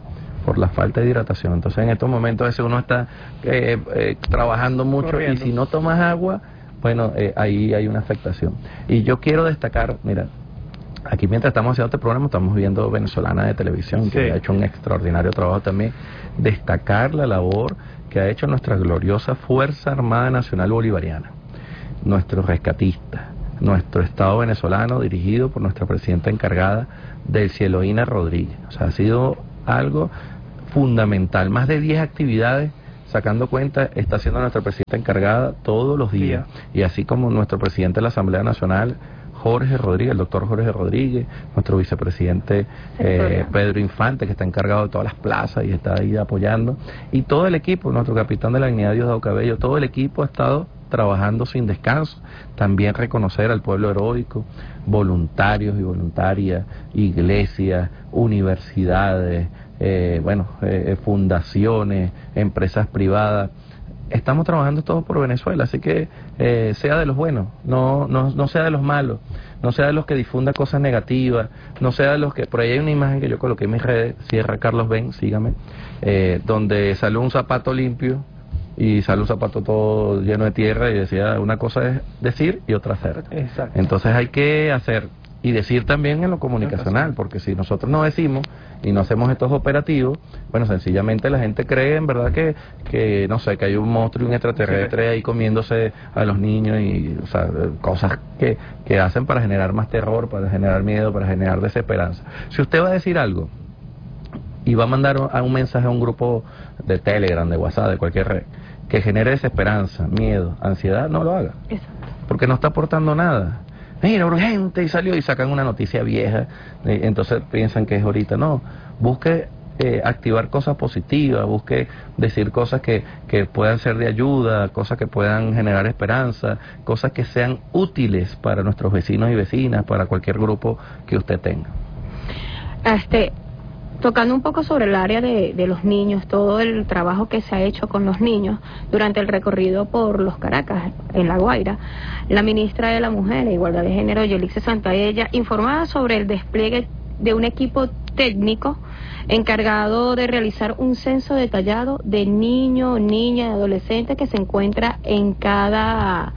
por la falta de hidratación. Entonces en estos momentos a veces uno está eh, eh, trabajando mucho Corriendo. y si no tomas agua, bueno, eh, ahí hay una afectación. Y yo quiero destacar, mira, aquí mientras estamos haciendo este programa estamos viendo Venezolana de Televisión, que sí. ha hecho un extraordinario trabajo también, destacar la labor que ha hecho nuestra gloriosa Fuerza Armada Nacional Bolivariana, nuestros rescatistas, nuestro Estado venezolano dirigido por nuestra presidenta encargada, Delcieloína Rodríguez. O sea, ha sido algo fundamental, más de diez actividades sacando cuenta está haciendo nuestra presidenta encargada todos los días, sí. y así como nuestro presidente de la Asamblea Nacional, Jorge Rodríguez, el doctor Jorge Rodríguez, nuestro vicepresidente eh, Pedro Infante, que está encargado de todas las plazas y está ahí apoyando, y todo el equipo, nuestro capitán de la Dignidad Diosdado Cabello, todo el equipo ha estado trabajando sin descanso. También reconocer al pueblo heroico, voluntarios y voluntarias, iglesias, universidades, eh, bueno, eh, fundaciones, empresas privadas. Estamos trabajando todos por Venezuela, así que eh, sea de los buenos, no, no, no sea de los malos, no sea de los que difunda cosas negativas, no sea de los que... Por ahí hay una imagen que yo coloqué en mis redes, Sierra Carlos Ben, sígame, eh, donde salió un zapato limpio y sale un zapato todo lleno de tierra y decía, una cosa es decir y otra hacer. Exacto. Entonces hay que hacer y decir también en lo comunicacional, porque si nosotros no decimos y no hacemos estos operativos, bueno, sencillamente la gente cree en verdad que, que no sé, que hay un monstruo y un extraterrestre ahí comiéndose a los niños y, o sea, cosas que, que hacen para generar más terror, para generar miedo, para generar desesperanza. Si usted va a decir algo y va a mandar a un mensaje a un grupo de Telegram, de WhatsApp, de cualquier red, que genere desesperanza, miedo, ansiedad, no lo haga. Exacto. Porque no está aportando nada. Mira, urgente, y salió y sacan una noticia vieja, eh, entonces piensan que es ahorita. No, busque eh, activar cosas positivas, busque decir cosas que, que puedan ser de ayuda, cosas que puedan generar esperanza, cosas que sean útiles para nuestros vecinos y vecinas, para cualquier grupo que usted tenga. Este... Tocando un poco sobre el área de, de los niños, todo el trabajo que se ha hecho con los niños durante el recorrido por los Caracas, en La Guaira, la ministra de la Mujer e Igualdad de Género, Yolixe Santaella, informaba sobre el despliegue de un equipo técnico encargado de realizar un censo detallado de niños, niñas y adolescentes que se encuentra en cada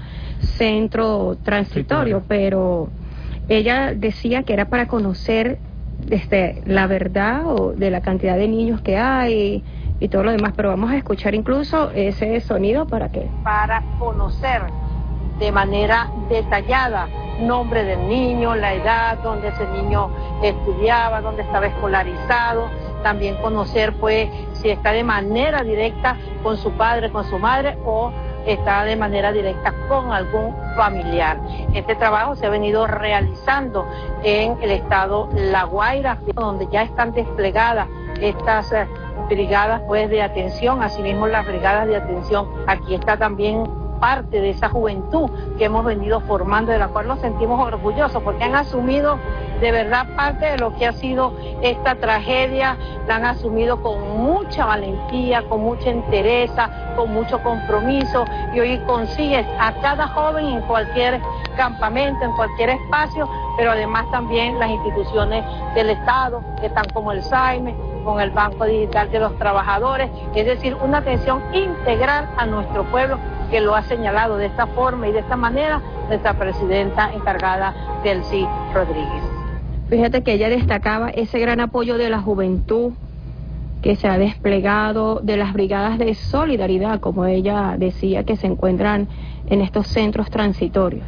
centro transitorio, pero ella decía que era para conocer Este, la verdad o de la cantidad de niños que hay y todo lo demás, pero vamos a escuchar incluso ese sonido para que para conocer de manera detallada nombre del niño, la edad, donde ese niño estudiaba, donde estaba escolarizado, también conocer pues si está de manera directa con su padre, con su madre o está de manera directa con algún familiar. Este trabajo se ha venido realizando en el estado La Guaira, donde ya están desplegadas estas eh, brigadas pues de atención, asimismo las brigadas de atención. Aquí está también parte de esa juventud que hemos venido formando, de la cual nos sentimos orgullosos, porque han asumido de verdad parte de lo que ha sido esta tragedia, la han asumido con mucha valentía, con mucha entereza, con mucho compromiso, y hoy consigues a cada joven en cualquier campamento, en cualquier espacio, pero además también las instituciones del Estado, que están como el S A I M E, con el Banco Digital de los Trabajadores, es decir, una atención integral a nuestro pueblo, que lo ha señalado de esta forma y de esta manera nuestra presidenta encargada, Delcy Rodríguez. Fíjate que ella destacaba ese gran apoyo de la juventud que se ha desplegado, de las brigadas de solidaridad, como ella decía, que se encuentran en estos centros transitorios.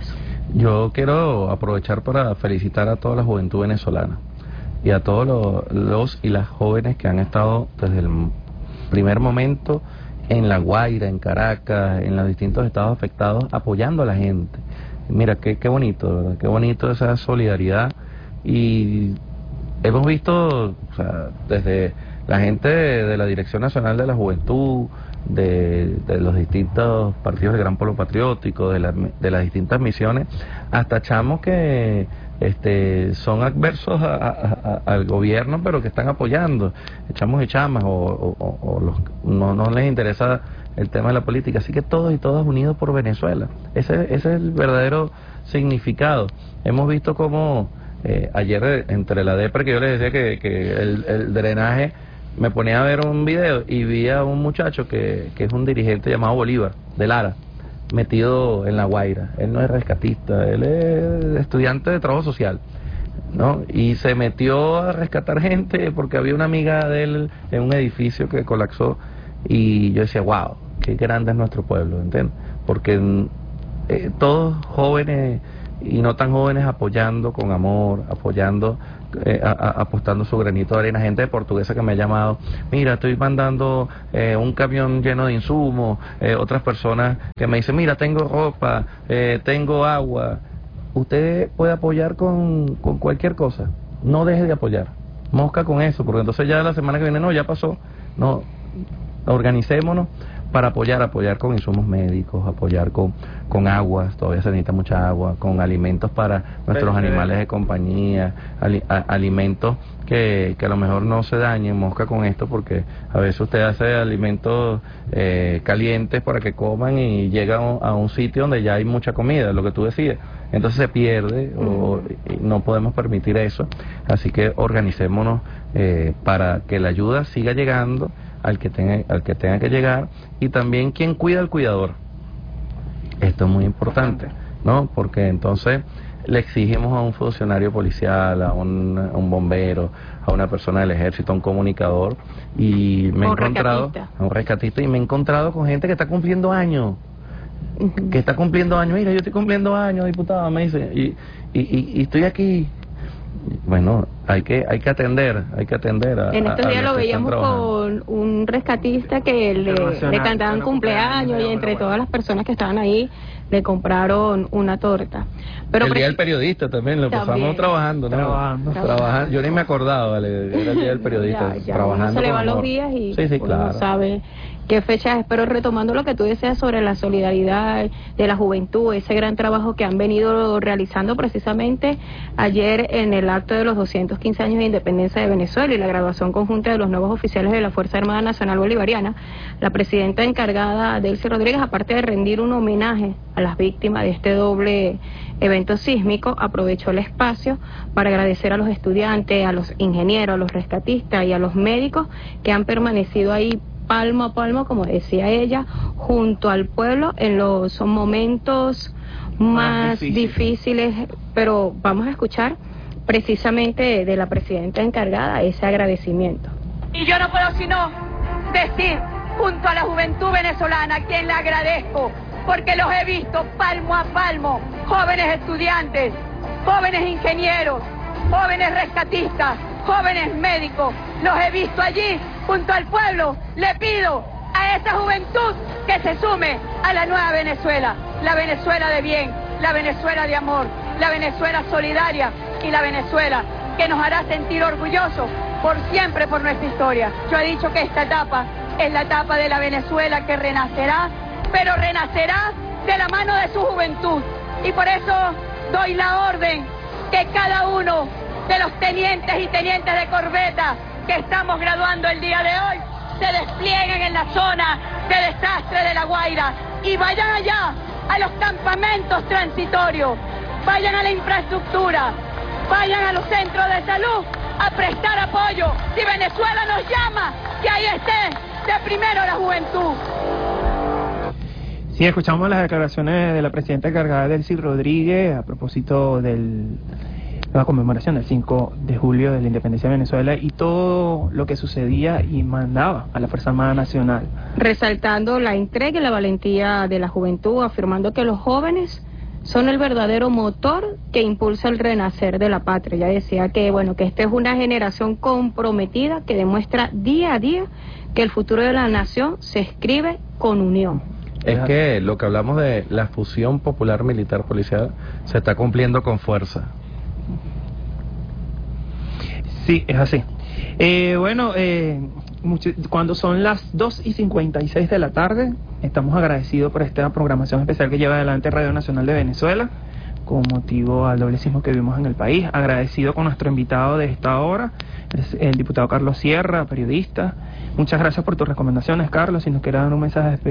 Yo quiero aprovechar para felicitar a toda la juventud venezolana y a todos los, los y las jóvenes que han estado desde el primer momento en La Guaira, en Caracas, en los distintos estados afectados, apoyando a la gente. Mira, qué, qué bonito, ¿verdad? Qué bonito esa solidaridad. Y hemos visto, o sea, desde la gente de, de la Dirección Nacional de la Juventud, de, de los distintos partidos del Gran Polo Patriótico, de, la, de las distintas misiones, hasta chamos que este son adversos a, a, a, al gobierno, pero que están apoyando, chamos y chamas, o, o, o los, no, no les interesa el tema de la política. Así que todos y todas unidos por Venezuela. Ese, ese es el verdadero significado. Hemos visto cómo eh, ayer entre la DEPRE, que yo les decía que, que el, el drenaje me ponía a ver un video y vi a un muchacho que, que es un dirigente llamado Bolívar, de Lara, metido en La Guaira. Él no es rescatista, él es estudiante de trabajo social, ¿no? Y se metió a rescatar gente porque había una amiga de él en un edificio que colapsó, y yo decía, wow, qué grande es nuestro pueblo, ¿entiendes? Porque eh, todos jóvenes y no tan jóvenes apoyando con amor, apoyando, eh, a, a, apostando su granito de arena. Gente de Portuguesa que me ha llamado, mira, estoy mandando eh, un camión lleno de insumos, eh, otras personas que me dicen, mira, tengo ropa, eh, tengo agua. Usted puede apoyar con, con cualquier cosa, no deje de apoyar, mosca con eso, porque entonces ya la semana que viene, no, ya pasó, no, organicémonos para apoyar, apoyar con insumos médicos, apoyar con, con aguas, todavía se necesita mucha agua, con alimentos para nuestros animales de compañía, ali, a, alimentos que, que a lo mejor no se dañen, mosca con esto, porque a veces usted hace alimentos eh, calientes para que coman y llega a un, a un sitio donde ya hay mucha comida, lo que tú decías, entonces se pierde, o, y no podemos permitir eso, así que organicémonos eh, para que la ayuda siga llegando al que tenga al que tenga que llegar, y también quien cuida al cuidador. Esto es muy importante, ¿no? Porque entonces le exigimos a un funcionario policial, a un, a un bombero, a una persona del ejército, a un comunicador, y me he encontrado rescatista. a un rescatista, y me he encontrado con gente que está cumpliendo años, uh-huh. que está cumpliendo años, mira, yo estoy cumpliendo años, diputado, me dice, y, y, y, y estoy aquí. Bueno, hay que hay que atender, hay que atender a, en estos a, a días lo veíamos con un rescatista que le, le cantaban cumpleaños, y entre todas las personas que estaban ahí le compraron una torta. Pero el día del periodista también, lo pasamos trabajando, ¿no? Trabajando. Trabajando. Yo ni me acordaba, vale, era el día del periodista, ya, ya trabajando. Uno se le van los los días y sí, sí, uno claro. no sabe qué fecha es, pero retomando lo que tú decías sobre la solidaridad de la juventud, ese gran trabajo que han venido realizando precisamente ayer en el acto de los doscientos quince años de independencia de Venezuela y la graduación conjunta de los nuevos oficiales de la Fuerza Armada Nacional Bolivariana, la presidenta encargada, Delcy Rodríguez, aparte de rendir un homenaje a las víctimas de este doble evento sísmico, aprovechó el espacio para agradecer a los estudiantes, a los ingenieros, a los rescatistas y a los médicos que han permanecido ahí palmo a palmo, como decía ella, junto al pueblo en los momentos más difícil. difíciles, pero vamos a escuchar precisamente de, de la presidenta encargada ese agradecimiento. Y yo no puedo sino decir, junto a la juventud venezolana, a quien le agradezco, porque los he visto palmo a palmo, jóvenes estudiantes, jóvenes ingenieros, jóvenes rescatistas, jóvenes médicos, los he visto allí junto al pueblo. Le pido a esa juventud que se sume a la nueva Venezuela, la Venezuela de bien, la Venezuela de amor, la Venezuela solidaria y la Venezuela que nos hará sentir orgullosos por siempre por nuestra historia. Yo he dicho que esta etapa es la etapa de la Venezuela que renacerá, pero renacerá de la mano de su juventud, y por eso doy la orden que cada uno de los tenientes y tenientes de corbeta que estamos graduando el día de hoy se desplieguen en la zona de desastre de La Guaira y vayan allá a los campamentos transitorios, vayan a la infraestructura, vayan a los centros de salud a prestar apoyo. Si Venezuela nos llama, que ahí esté de primero la juventud. Sí, escuchamos las declaraciones de la presidenta encargada, Delcy Rodríguez, a propósito de la conmemoración del cinco de julio de la independencia de Venezuela y todo lo que sucedía y mandaba a la Fuerza Armada Nacional. Resaltando la entrega y la valentía de la juventud, afirmando que los jóvenes son el verdadero motor que impulsa el renacer de la patria. Ya decía que, bueno, que esta es una generación comprometida que demuestra día a día que el futuro de la nación se escribe con unión. Es que lo que hablamos de la fusión popular militar policial se está cumpliendo con fuerza. Sí, es así. Eh, bueno, eh, mucho, cuando son las dos y cincuenta y seis de la tarde, estamos agradecidos por esta programación especial que lleva adelante Radio Nacional de Venezuela con motivo al doble sismo que vivimos en el país. Agradecido con nuestro invitado de esta hora, el diputado Carlos Sierra, periodista. Muchas gracias por tus recomendaciones, Carlos. Si nos quieres dar un mensaje de despedida.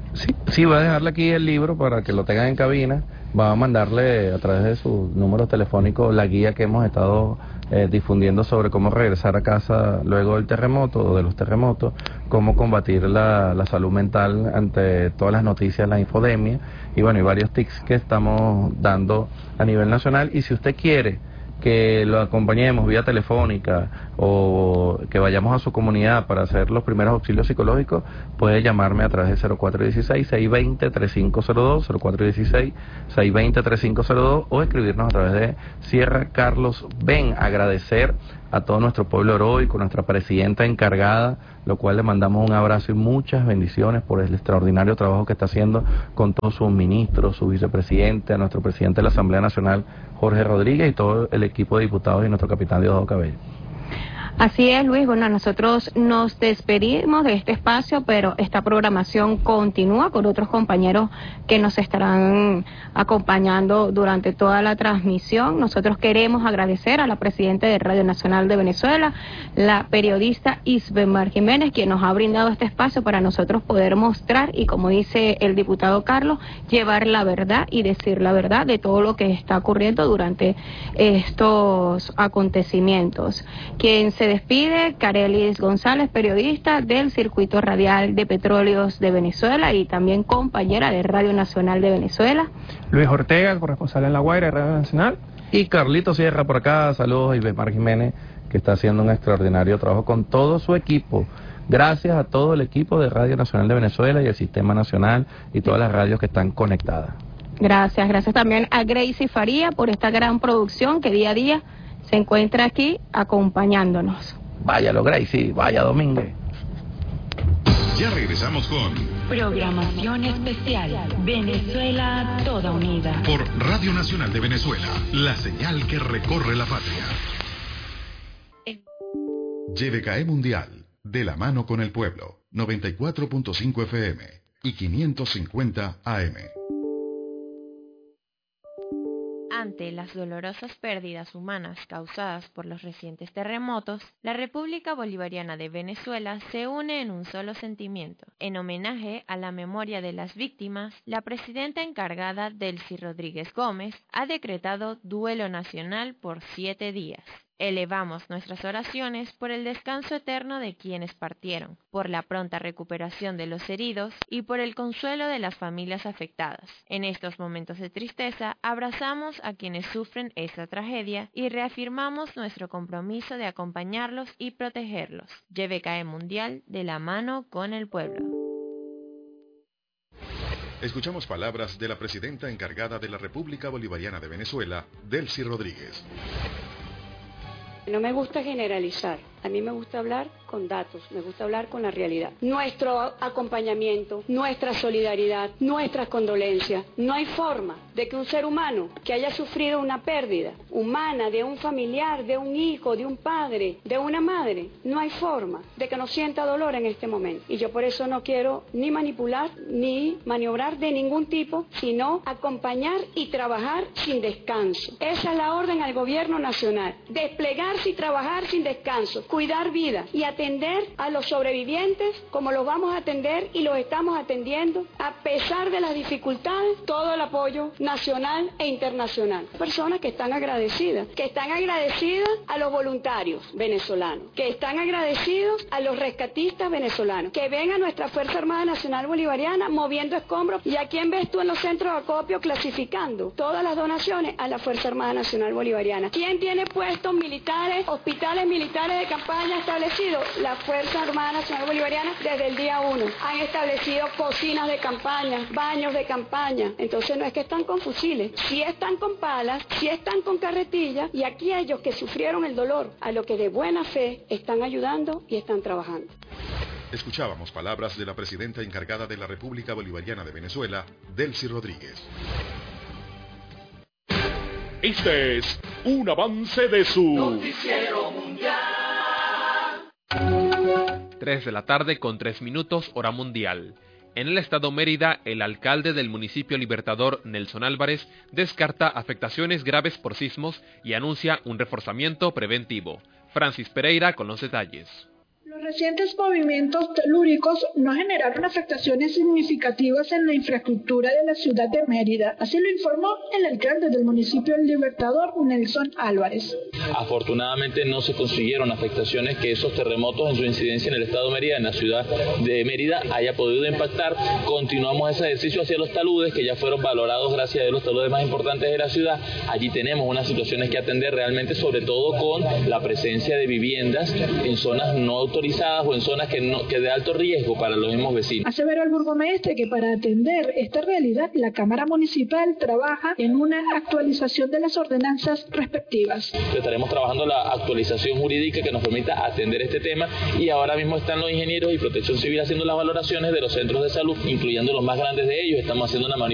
Sí, sí, voy a dejarle aquí el libro para que lo tengan en cabina. Va a mandarle a través de sus números telefónicos la guía que hemos estado eh, difundiendo sobre cómo regresar a casa luego del terremoto o de los terremotos, cómo combatir la, la salud mental ante todas las noticias, la infodemia, y bueno, y varios tips que estamos dando a nivel nacional. Y si usted quiere que lo acompañemos vía telefónica o que vayamos a su comunidad para hacer los primeros auxilios psicológicos, puede llamarme a través de cero cuatro uno seis, seis dos cero, tres cinco cero dos, cero cuatro uno seis, seis dos cero, tres cinco cero dos, o escribirnos a través de Sierra Carlos Ben. Agradecer a todo nuestro pueblo heroico, nuestra presidenta encargada, lo cual le mandamos un abrazo y muchas bendiciones por el extraordinario trabajo que está haciendo con todos sus ministros, su vicepresidente, a nuestro presidente de la Asamblea Nacional, Jorge Rodríguez, y todo el equipo de diputados y nuestro capitán Diosdado Cabello. Así es, Luis. Bueno, nosotros nos despedimos de este espacio, pero esta programación continúa con otros compañeros que nos estarán acompañando durante toda la transmisión. Nosotros queremos agradecer a la presidenta de Radio Nacional de Venezuela, la periodista Isbemar Jiménez, quien nos ha brindado este espacio para nosotros poder mostrar y, como dice el diputado Carlos, llevar la verdad y decir la verdad de todo lo que está ocurriendo durante estos acontecimientos. Quien se despide, Carelis González, periodista del Circuito Radial de Petróleos de Venezuela y también compañera de Radio Nacional de Venezuela. Luis Ortega, corresponsal en La Guaira de Radio Nacional. Y Carlito Sierra por acá, saludos, y Isbemar Jiménez, que está haciendo un extraordinario trabajo con todo su equipo. Gracias a todo el equipo de Radio Nacional de Venezuela y el Sistema Nacional y todas las radios que están conectadas. Gracias, gracias también a Gracie Faría por esta gran producción que día a día se encuentra aquí acompañándonos. Váyalo, Gracie, vaya Domínguez. Ya regresamos con programación especial Venezuela Toda Unida por Radio Nacional de Venezuela, la señal que recorre la patria. Y V K E Mundial, de la mano con el pueblo, noventa y cuatro punto cinco F M y quinientos cincuenta A M. Ante las dolorosas pérdidas humanas causadas por los recientes terremotos, la República Bolivariana de Venezuela se une en un solo sentimiento. En homenaje a la memoria de las víctimas, la presidenta encargada, Delcy Rodríguez Gómez, ha decretado duelo nacional por siete días. Elevamos nuestras oraciones por el descanso eterno de quienes partieron, por la pronta recuperación de los heridos y por el consuelo de las familias afectadas. En estos momentos de tristeza, abrazamos a quienes sufren esta tragedia y reafirmamos nuestro compromiso de acompañarlos y protegerlos. Y V K E Mundial, de la mano con el pueblo. Escuchamos palabras de la presidenta encargada de la República Bolivariana de Venezuela, Delcy Rodríguez. No me gusta generalizar, a mí me gusta hablar con datos, me gusta hablar con la realidad. Nuestro acompañamiento, nuestra solidaridad, nuestras condolencias. No hay forma de que un ser humano que haya sufrido una pérdida humana de un familiar, de un hijo, de un padre, de una madre, no hay forma de que no sienta dolor en este momento. Y yo por eso no quiero ni manipular ni maniobrar de ningún tipo, sino acompañar y trabajar sin descanso. Esa es la orden al gobierno nacional, desplegarse y trabajar sin descanso, cuidar vidas y atender a los sobrevivientes como los vamos a atender y los estamos atendiendo a pesar de las dificultades, todo el apoyo nacional e internacional. Personas que están agradecidas, que están agradecidas a los voluntarios venezolanos, que están agradecidos a los rescatistas venezolanos, que ven a nuestra Fuerza Armada Nacional Bolivariana moviendo escombros. ¿Y a quién ves tú en los centros de acopio clasificando todas las donaciones? A la Fuerza Armada Nacional Bolivariana. ¿Quién tiene puestos militares, hospitales militares de campaña establecidos? La Fuerza Armada Nacional Bolivariana desde el día uno. Han establecido cocinas de campaña, baños de campaña. Entonces no es que están con fusiles, sí están con palas, sí están con carretillas, y aquí ellos que sufrieron el dolor, a lo que de buena fe están ayudando y están trabajando. Escuchábamos palabras de la presidenta encargada de la República Bolivariana de Venezuela, Delcy Rodríguez. Este es un avance de su Noticiero Mundial. tres de la tarde con tres minutos, hora mundial. En el estado Mérida, el alcalde del municipio Libertador, Nelson Álvarez, descarta afectaciones graves por sismos y anuncia un reforzamiento preventivo. Francis Pereira con los detalles. Lo Los recientes movimientos telúricos no generaron afectaciones significativas en la infraestructura de la ciudad de Mérida. Así lo informó el alcalde del municipio El Libertador, Nelson Álvarez. Afortunadamente no se consiguieron afectaciones que esos terremotos en su incidencia en el estado de Mérida, en la ciudad de Mérida, haya podido impactar. Continuamos ese ejercicio hacia los taludes, que ya fueron valorados gracias a los taludes más importantes de la ciudad. Allí tenemos unas situaciones que atender realmente, sobre todo con la presencia de viviendas en zonas no autorizadas o en zonas que, no, que de alto riesgo para los mismos vecinos. Aseveró el burgomaestre que para atender esta realidad, la Cámara Municipal trabaja en una actualización de las ordenanzas respectivas. Estaremos trabajando la actualización jurídica que nos permita atender este tema, y ahora mismo están los ingenieros y Protección Civil haciendo las valoraciones de los centros de salud, incluyendo los más grandes de ellos. Estamos haciendo una